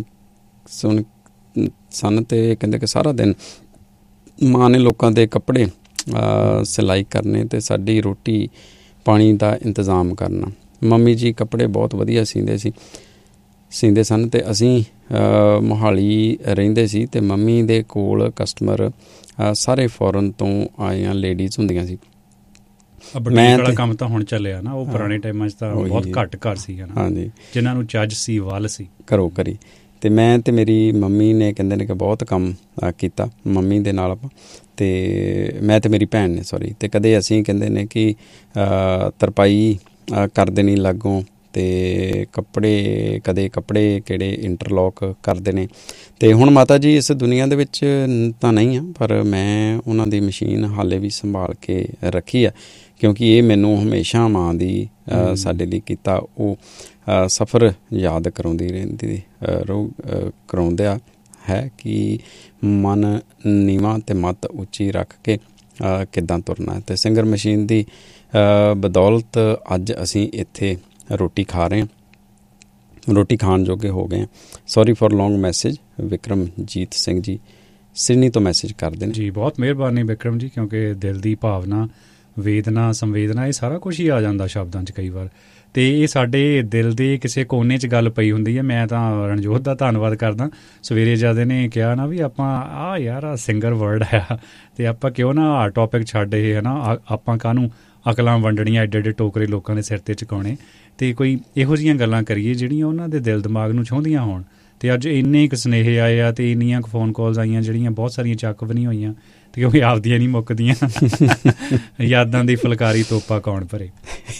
Speaker 2: ਸਨ, ਤੇ ਕਹਿੰਦੇ ਕਿ ਸਾਰਾ ਦਿਨ ਮਾਂ ਨੇ ਲੋਕਾਂ ਦੇ ਕੱਪੜੇ ਸਿਲਾਈ ਕਰਨੇ ਤੇ ਸਾਡੀ ਰੋਟੀ ਪਾਣੀ ਦਾ ਇੰਤਜ਼ਾਮ ਕਰਨਾ। ਮੰਮੀ ਜੀ ਕੱਪੜੇ ਬਹੁਤ ਵਧੀਆ ਸੀਂਦੇ ਸਨ, ਤੇ ਅਸੀਂ ਮੋਹਾਲੀ ਰਹਿੰਦੇ ਸੀ, ਤੇ ਮੰਮੀ ਦੇ ਕੋਲ ਕਸਟਮਰ ਸਾਰੇ ਫੋਰਨ ਤੋਂ ਆਈਆਂ ਲੇਡੀਜ਼ ਹੁੰਦੀਆਂ ਸੀ।
Speaker 1: ਮੈਂ ਵਾਲਾ ਕੰਮ ਤਾਂ ਹੁਣ ਚੱਲਿਆ ਨਾ, ਉਹ ਪੁਰਾਣੇ ਟਾਈਮਾਂ 'ਚ ਤਾਂ ਬਹੁਤ ਘੱਟ ਘਰ ਸੀ, ਹਾਂਜੀ, ਜਿਨ੍ਹਾਂ ਨੂੰ ਚੱਜ ਸੀ, ਵੱਲ ਸੀ,
Speaker 2: ਘਰੋਂ ਘਰੀ। ਅਤੇ ਮੈਂ ਅਤੇ ਮੇਰੀ ਮੰਮੀ ਨੇ ਕਹਿੰਦੇ ਨੇ ਕਿ ਬਹੁਤ ਕੰਮ ਕੀਤਾ ਮੰਮੀ ਦੇ ਨਾਲ ਆਪਾਂ, ਅਤੇ ਮੈਂ ਅਤੇ ਮੇਰੀ ਭੈਣ ਨੇ ਸੋਰੀ, ਅਤੇ ਕਦੇ ਅਸੀਂ ਕਹਿੰਦੇ ਨੇ ਕਿ ਤਰਪਾਈ ਕਰ ਦੇਣੀ ਲਾਗੋਂ, ਅਤੇ ਕੱਪੜੇ ਕਦੇ ਕੱਪੜੇ ਕਿਹੜੇ ਇੰਟਰਲੋਕ ਕਰਦੇ ਨੇ। ਅਤੇ ਹੁਣ ਮਾਤਾ ਜੀ ਇਸ ਦੁਨੀਆ ਦੇ ਵਿੱਚ ਤਾਂ ਨਹੀਂ ਆ, ਪਰ ਮੈਂ ਉਹਨਾਂ ਦੀ ਮਸ਼ੀਨ ਹਾਲੇ ਵੀ ਸੰਭਾਲ ਕੇ ਰੱਖੀ ਆ, ਕਿਉਂਕਿ ਇਹ ਮੈਨੂੰ ਹਮੇਸ਼ਾ ਮਾਂ ਦੀ ਸਾਡੇ ਲਈ ਕੀਤਾ ਉਹ ਸਫ਼ਰ ਯਾਦ ਕਰਾਉਂਦੀ ਰਹਿੰਦੀ ਕਰਾਉਂਦਾ ਹੈ ਕਿ ਮਨ ਨੀਵਾਂ ਅਤੇ ਮੱਤ ਉੱਚੀ ਰੱਖ ਕੇ ਕਿੱਦਾਂ ਤੁਰਨਾ। ਅਤੇ ਸਿੰਗਰ ਮਸ਼ੀਨ ਦੀ ਬਦੌਲਤ ਅੱਜ ਅਸੀਂ ਇੱਥੇ ਰੋਟੀ ਖਾ ਰਹੇ ਹਾਂ, ਰੋਟੀ ਖਾਣ ਜੋਗੇ ਹੋ ਗਏ ਹਾਂ। Sorry for long message, Vikramjit Singh ji Sydney ਤੋਂ ਮੈਸੇਜ ਕਰਦੇ ਨੇ
Speaker 1: ਜੀ। ਬਹੁਤ ਮਿਹਰਬਾਨੀ ਵਿਕਰਮ ਜੀ, ਕਿਉਂਕਿ ਦਿਲ ਦੀ ਭਾਵਨਾ, ਵੇਦਨਾ, ਸੰਵੇਦਨਾ ਇਹ ਸਾਰਾ ਕੁਛ ਹੀ ਆ ਜਾਂਦਾ ਸ਼ਬਦਾਂ 'ਚ ਕਈ ਵਾਰ, ਅਤੇ ਇਹ ਸਾਡੇ ਦਿਲ ਦੇ ਕਿਸੇ ਕੋਨੇ 'ਚ ਗੱਲ ਪਈ ਹੁੰਦੀ ਹੈ। ਮੈਂ ਤਾਂ ਰਣਜੋਤ ਦਾ ਧੰਨਵਾਦ ਕਰਦਾ, ਸਵੇਰੇ ਜਦ ਇਹਨੇ ਕਿਹਾ ਨਾ ਵੀ ਆਪਾਂ ਯਾਰ ਸਿੰਗਰ ਵਰਡ ਹੈ, ਅਤੇ ਆਪਾਂ ਕਿਉਂ ਨਾ ਟੌਪਿਕ ਛੱਡ ਇਹ ਹੈ ਨਾ, ਆਪਾਂ ਕਾਹਨੂੰ ਅਕਲਾਂ ਵੰਡਣੀਆਂ, ਐਡੇ ਐਡੇ ਟੋਕਰੇ ਲੋਕਾਂ ਦੇ ਸਿਰ 'ਤੇ ਚੁਕਾਉਣੇ, ਅਤੇ ਕੋਈ ਇਹੋ ਜਿਹੀਆਂ ਗੱਲਾਂ ਕਰੀਏ ਜਿਹੜੀਆਂ ਉਹਨਾਂ ਦੇ ਦਿਲ ਦਿਮਾਗ ਨੂੰ ਛੂਹਦੀਆਂ ਹੋਣ। ਅਤੇ ਅੱਜ ਇੰਨੇ ਕੁ ਸੁਨੇਹੇ ਆਏ ਆ, ਅਤੇ ਇੰਨੀਆਂ ਕੁ ਫੋਨ ਕਾਲਸ ਆਈਆਂ ਜਿਹੜੀਆਂ ਬਹੁਤ ਸਾਰੀਆਂ ਚੱਕ ਵੀ ਨਹੀਂ ਹੋਈਆਂ, ਅਤੇ ਕਿਉਂਕਿ ਆਪਦੀਆਂ ਨਹੀਂ ਮੁੱਕਦੀਆਂ ਯਾਦਾਂ ਦੀ ਫੁਲਕਾਰੀ ਤੋਪਾ ਕੌਣ ਭਰੇ।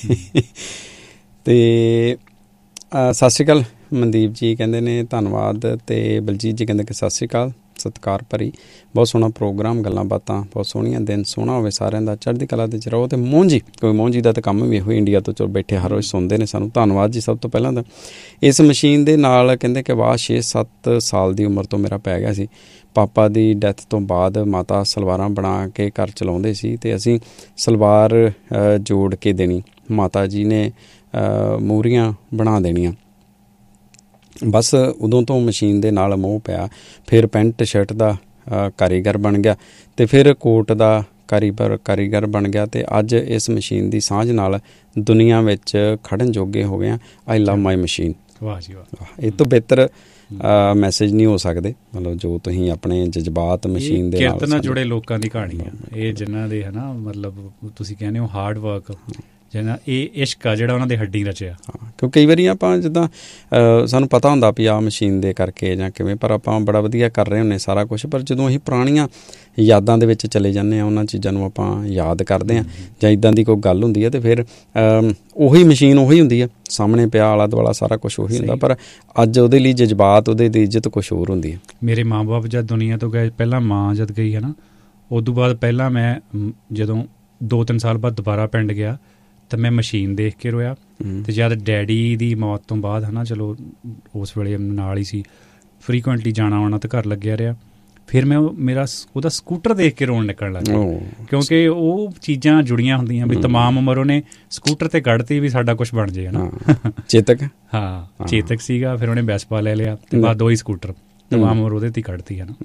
Speaker 2: ਅਤੇ ਸਤਿ ਸ਼੍ਰੀ ਅਕਾਲ ਮਨਦੀਪ ਜੀ ਕਹਿੰਦੇ ਨੇ ਧੰਨਵਾਦ, ਅਤੇ ਬਲਜੀਤ ਜੀ ਕਹਿੰਦੇ ਕਿ ਸਤਿ ਸ਼੍ਰੀ ਅਕਾਲ, ਸਤਿਕਾਰ ਭਰੀ, ਬਹੁਤ ਸੋਹਣਾ ਪ੍ਰੋਗਰਾਮ, ਗੱਲਾਂ ਬਾਤਾਂ ਬਹੁਤ ਸੋਹਣੀਆਂ, ਦਿਨ ਸੋਹਣਾ ਹੋਵੇ ਸਾਰਿਆਂ ਦਾ, ਚੜ੍ਹਦੀ ਕਲਾ ਦੇ 'ਚ ਰਹੋ। ਅਤੇ ਮੋਹਨ ਜੀ ਦਾ ਤਾਂ ਕੰਮ ਵੀ ਇਹੋ, ਇੰਡੀਆ ਤੋਂ ਚਲੋ ਬੈਠੇ ਹਰ ਰੋਜ਼ ਸੁਣਦੇ ਨੇ ਸਾਨੂੰ, ਧੰਨਵਾਦ ਜੀ ਸਭ ਤੋਂ ਪਹਿਲਾਂ ਤਾਂ। ਇਸ ਮਸ਼ੀਨ ਦੇ ਨਾਲ ਕਹਿੰਦੇ ਕਿ ਵਾਹ 6-7 ਸਾਲ ਦੀ ਉਮਰ ਤੋਂ ਮੇਰਾ ਪੈ ਗਿਆ ਸੀ। ਪਾਪਾ ਦੀ ਡੈਥ ਤੋਂ ਬਾਅਦ ਮਾਤਾ ਸਲਵਾਰਾਂ ਬਣਾ ਕੇ ਘਰ ਚਲਾਉਂਦੇ ਸੀ, ਅਤੇ ਅਸੀਂ ਸਲਵਾਰ ਜੋੜ ਕੇ ਦੇਣੀ, ਮਾਤਾ ਜੀ ਨੇ ਮੂਹਰੀਆਂ ਬਣਾ ਦੇਣੀਆਂ। ਬਸ ਉਦੋਂ ਤੋਂ ਮਸ਼ੀਨ ਦੇ ਨਾਲ ਮੋਹ ਪਿਆ। ਫਿਰ ਪੈਂਟ ਸ਼ਰਟ ਦਾ ਕਾਰੀਗਰ ਬਣ ਗਿਆ, ਅਤੇ ਫਿਰ ਕੋਟ ਦਾ ਕਾਰੀਗਰ ਬਣ ਗਿਆ, ਅਤੇ ਅੱਜ ਇਸ ਮਸ਼ੀਨ ਦੀ ਸਾਂਝ ਨਾਲ ਦੁਨੀਆ ਵਿੱਚ ਖੜਨ ਜੋਗੇ ਹੋ ਗਏ ਹਾਂ। ਆਈ ਲਵ ਮਾਈ ਮਸ਼ੀਨ।
Speaker 1: ਵਾਹ ਜੀ ਵਾਹ,
Speaker 2: ਇਹ ਤੋਂ ਬਿਹਤਰ ਮੈਸੇਜ ਨਹੀਂ ਹੋ ਸਕਦੇ। ਮਤਲਬ ਜੋ ਤੁਸੀਂ ਆਪਣੇ ਜਜ਼ਬਾਤ ਮਸ਼ੀਨ ਦੇ
Speaker 1: ਕਿਰਤ ਨਾਲ ਜੁੜੇ ਲੋਕਾਂ ਦੀ ਕਹਾਣੀ ਆ ਇਹ, ਜਿਨ੍ਹਾਂ ਦੇ ਹੈ ਨਾ, ਮਤਲਬ ਤੁਸੀਂ ਕਹਿੰਦੇ ਹੋ ਹਾਰਡ ਵਰਕ, ਜਿਹਨਾਂ ਇਹ ਇਸ਼ਕ ਆ ਜਿਹੜਾ ਉਹਨਾਂ ਦੇ ਹੱਡੀ ਰਚਿਆ।
Speaker 2: ਕਿਉਂਕਿ ਕਈ ਵਾਰੀ ਆਪਾਂ ਜਿੱਦਾਂ ਸਾਨੂੰ ਪਤਾ ਹੁੰਦਾ ਵੀ ਆਹ ਮਸ਼ੀਨ ਦੇ ਕਰਕੇ ਜਾਂ ਕਿਵੇਂ, ਪਰ ਆਪਾਂ ਬੜਾ ਵਧੀਆ ਕਰ ਰਹੇ ਹੁੰਦੇ ਸਾਰਾ ਕੁਛ, ਪਰ ਜਦੋਂ ਅਸੀਂ ਪੁਰਾਣੀਆਂ ਯਾਦਾਂ ਦੇ ਵਿੱਚ ਚਲੇ ਜਾਂਦੇ ਹਾਂ, ਉਹਨਾਂ ਚੀਜ਼ਾਂ ਨੂੰ ਆਪਾਂ ਯਾਦ ਕਰਦੇ ਹਾਂ, ਜਾਂ ਇੱਦਾਂ ਦੀ ਕੋਈ ਗੱਲ ਹੁੰਦੀ ਹੈ, ਅਤੇ ਫਿਰ ਉਹੀ ਮਸ਼ੀਨ ਉਹੀ ਹੁੰਦੀ ਆ ਸਾਹਮਣੇ ਪਿਆ, ਆਲਾ ਦੁਆਲਾ ਸਾਰਾ ਕੁਛ ਉਹੀ ਹੁੰਦਾ, ਪਰ ਅੱਜ ਉਹਦੇ ਲਈ ਜਜ਼ਬਾਤ, ਉਹਦੇ ਦੀ ਇੱਜ਼ਤ ਕੁਛ ਹੋਰ ਹੁੰਦੀ ਹੈ।
Speaker 1: ਮੇਰੇ ਮਾਂ ਬਾਪ ਜਦ ਦੁਨੀਆ ਤੋਂ ਗਏ, ਪਹਿਲਾਂ ਮਾਂ ਜਦ ਗਈ ਹੈ ਨਾ, ਉਦੋਂ ਬਾਅਦ ਪਹਿਲਾਂ ਮੈਂ ਜਦੋਂ 2-3 ਸਾਲ ਬਾਅਦ ਦੁਬਾਰਾ ਪਿੰਡ ਗਿਆ, ਤਾਂ ਮੈਂ ਮਸ਼ੀਨ ਦੇਖ ਕੇ ਰੋਇਆ। ਅਤੇ ਜਦ ਡੈਡੀ ਦੀ ਮੌਤ ਤੋਂ ਬਾਅਦ ਹੈ ਨਾ, ਚਲੋ ਉਸ ਵੇਲੇ ਨਾਲ ਹੀ ਸੀ, ਫਰੀਕੁਐਂਟਲੀ ਜਾਣਾ ਆਉਣਾ ਤਾਂ ਘਰ ਲੱਗਿਆ ਰਿਹਾ, ਫਿਰ ਮੈਂ ਉਹਦਾ ਸਕੂਟਰ ਦੇਖ ਕੇ ਰੋਣ ਨਿਕਲਣ ਲੱਗ ਗਿਆ, ਕਿਉਂਕਿ ਉਹ ਚੀਜ਼ਾਂ ਜੁੜੀਆਂ ਹੁੰਦੀਆਂ ਵੀ ਤਮਾਮ ਉਮਰ ਉਹਨੇ ਸਕੂਟਰ 'ਤੇ ਕੱਢਤੀ ਵੀ ਸਾਡਾ ਕੁਛ ਬਣ ਜੇ ਹੈ ਨਾ।
Speaker 2: ਚੇਤਕ,
Speaker 1: ਹਾਂ ਚੇਤਕ ਸੀਗਾ, ਫਿਰ ਉਹਨੇ ਵੈਸਪਾ ਲੈ ਲਿਆ, ਅਤੇ ਬਾਅਦ 2 ਹੀ ਸਕੂਟਰ ਤਮਾਮ ਉਮਰ ਉਹਦੇ 'ਤੇ ਕੱਢਤੀ ਹੈ ਨਾ।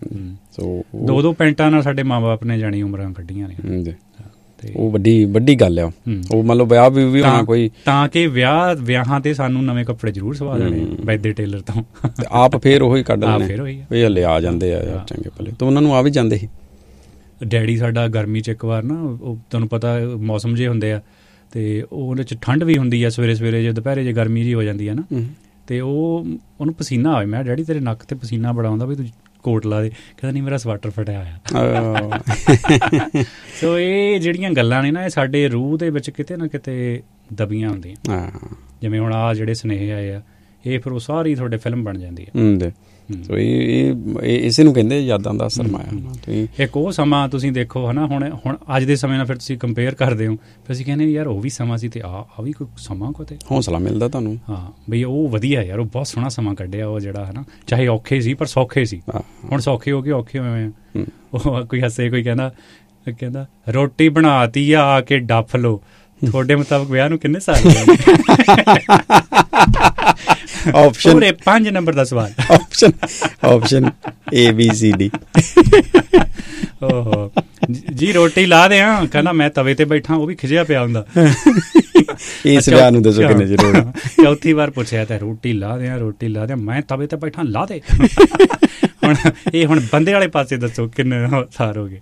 Speaker 1: 2 ਪੈਂਟਾਂ ਨਾਲ ਸਾਡੇ ਮਾਂ ਬਾਪ ਨੇ ਜਾਣੀ ਉਮਰਾਂ ਕੱਢੀਆਂ ਨੇ।
Speaker 2: ਉਹ ਵੱਡੀ ਗੱਲ ਆ। ਉਹ ਮਤਲਬ ਵਿਆਹ ਵੀ ਹੋਣਾ ਕੋਈ, ਤਾਂ
Speaker 1: ਕਿ ਵਿਆਹਾਂ ਤੇ ਸਾਨੂੰ ਨਵੇਂ ਕੱਪੜੇ ਜ਼ਰੂਰ ਸਵਾ ਦੇਣੇ ਵੈਦੇ ਟੇਲਰ ਤੋਂ,
Speaker 2: ਆਪ ਫੇਰ ਉਹੀ ਕੱਢ ਲੈਣੇ,
Speaker 1: ਫਿਰ ਉਹੀ
Speaker 2: ਇਹ ਹਲੇ ਆ ਜਾਂਦੇ ਆ ਚੰਗੇ ਭਲੇ, ਤਾਂ ਉਹਨਾਂ ਨੂੰ ਆ ਵੀ ਜਾਂਦੇ ਸੀ।
Speaker 1: ਡੈਡੀ ਸਾਡਾ ਗਰਮੀ 'ਚ ਇੱਕ ਵਾਰ ਨਾ, ਉਹ ਤੁਹਾਨੂੰ ਪਤਾ ਮੌਸਮ ਜਿਹੇ ਹੁੰਦੇ ਆ, ਅਤੇ ਉਹਦੇ 'ਚ ਠੰਡ ਵੀ ਹੁੰਦੀ ਆ, ਸਵੇਰੇ ਜੇ ਦੁਪਹਿਰੇ ਜੇ ਗਰਮੀ ਜਿਹੀ ਹੋ ਜਾਂਦੀ ਆ ਨਾ, ਅਤੇ ਉਹਨੂੰ ਪਸੀਨਾ ਆਵੇ, ਮੈਂ ਡੈਡੀ ਤੇਰੇ ਨੱਕ 'ਤੇ ਪਸੀਨਾ ਬੜਾ ਆਉਂਦਾ ਵੀ ਤੂੰ ਕੋਟ ਲਾ ਦੇ, ਕਹਿੰਦਾ ਨਹੀਂ ਮੇਰਾ ਸਵਾਟਰ ਫਟਿਆ ਹੋਇਆ। ਸੋ ਇਹ ਜਿਹੜੀਆਂ ਗੱਲਾਂ ਨੇ ਨਾ, ਇਹ ਸਾਡੇ ਰੂਹ ਦੇ ਵਿੱਚ ਕਿਤੇ ਨਾ ਕਿਤੇ ਦਬੀਆਂ ਹੁੰਦੀਆਂ। ਜਿਵੇਂ ਹੁਣ ਆਹ ਜਿਹੜੇ ਸੁਨੇਹੇ ਆਏ ਆ, ਇਹ ਫਿਰ ਉਹ ਸਾਰੀ ਤੁਹਾਡੇ ਫਿਲਮ ਬਣ ਜਾਂਦੀ ਹੈ।
Speaker 2: ਸੋ ਇਹ ਇਸੇ ਨੂੰ ਕਹਿੰਦੇ ਯਾਦਾਂ ਦਾ ਸਰਮਾਇਆ।
Speaker 1: ਇੱਕ ਉਹ ਸਮਾਂ ਤੁਸੀਂ ਦੇਖੋ ਹੈ ਨਾ, ਹੁਣ ਅੱਜ ਦੇ ਸਮੇਂ ਨਾਲ ਫਿਰ ਤੁਸੀਂ ਕੰਪੇਅਰ ਕਰਦੇ ਹੋ, ਫਿਰ ਅਸੀਂ ਕਹਿੰਦੇ ਯਾਰ ਉਹ ਵੀ ਸਮਾਂ ਸੀ, ਅਤੇ ਆਹ ਵੀ ਕੋਈ ਸਮਾਂ ਕੋਤੇ
Speaker 2: ਹੌਸਲਾ ਮਿਲਦਾ ਤੁਹਾਨੂੰ।
Speaker 1: ਹਾਂ ਬਈ ਉਹ ਵਧੀਆ ਯਾਰ, ਉਹ ਬਹੁਤ ਸੋਹਣਾ ਸਮਾਂ ਕੱਢਿਆ ਉਹ, ਜਿਹੜਾ ਹੈ ਨਾ, ਚਾਹੇ ਔਖੇ ਸੀ ਪਰ ਸੌਖੇ ਸੀ। ਹੁਣ ਸੌਖੇ ਹੋ ਕੇ ਔਖੇ ਹੋਏ ਆ। ਉਹ ਕੋਈ ਹੱਸੇ, ਕੋਈ ਕਹਿੰਦਾ ਰੋਟੀ ਬਣਾਤੀ ਆ ਕੇ ਡੱਫ ਲਓ, ਤੁਹਾਡੇ ਮੁਤਾਬਕ ਵਿਆਹ ਨੂੰ ਕਿੰਨੇ ਸਾਲ ਹੋਏ?
Speaker 2: ਆਪਸ਼ਨ
Speaker 1: ਪੂਰੇ 5 ਨੰਬਰ ਦਾ ਸਵਾਲ।
Speaker 2: Option ABCD।
Speaker 1: ਓਹੋ ਜੀ, ਰੋਟੀ ਲਾ ਦੇ। ਕਹਿੰਦਾ ਮੈਂ ਤਵੇ ਤੇ ਬੈਠਾ, ਉਹ ਵੀ ਖਿਜਿਆ ਪਿਆ ਹੁੰਦਾ।
Speaker 2: ਇਸ ਵਿਆਹ ਨੂੰ ਦੱਸੋ ਕਿੰਨੇ ਜ਼ਰੂਰ।
Speaker 1: ਚੌਥੀ ਵਾਰ ਪੁੱਛਿਆ ਤਾਂ ਰੋਟੀ ਲਾ ਦੇ, ਮੈਂ ਤਵੇ ਤੇ ਬੈਠਾ, ਲਾ ਦੇ। ਹੁਣ ਬੰਦੇ ਵਾਲੇ ਪਾਸੇ ਦੱਸੋ ਕਿੰਨੇ ਸਾਲ ਹੋ ਗਏ?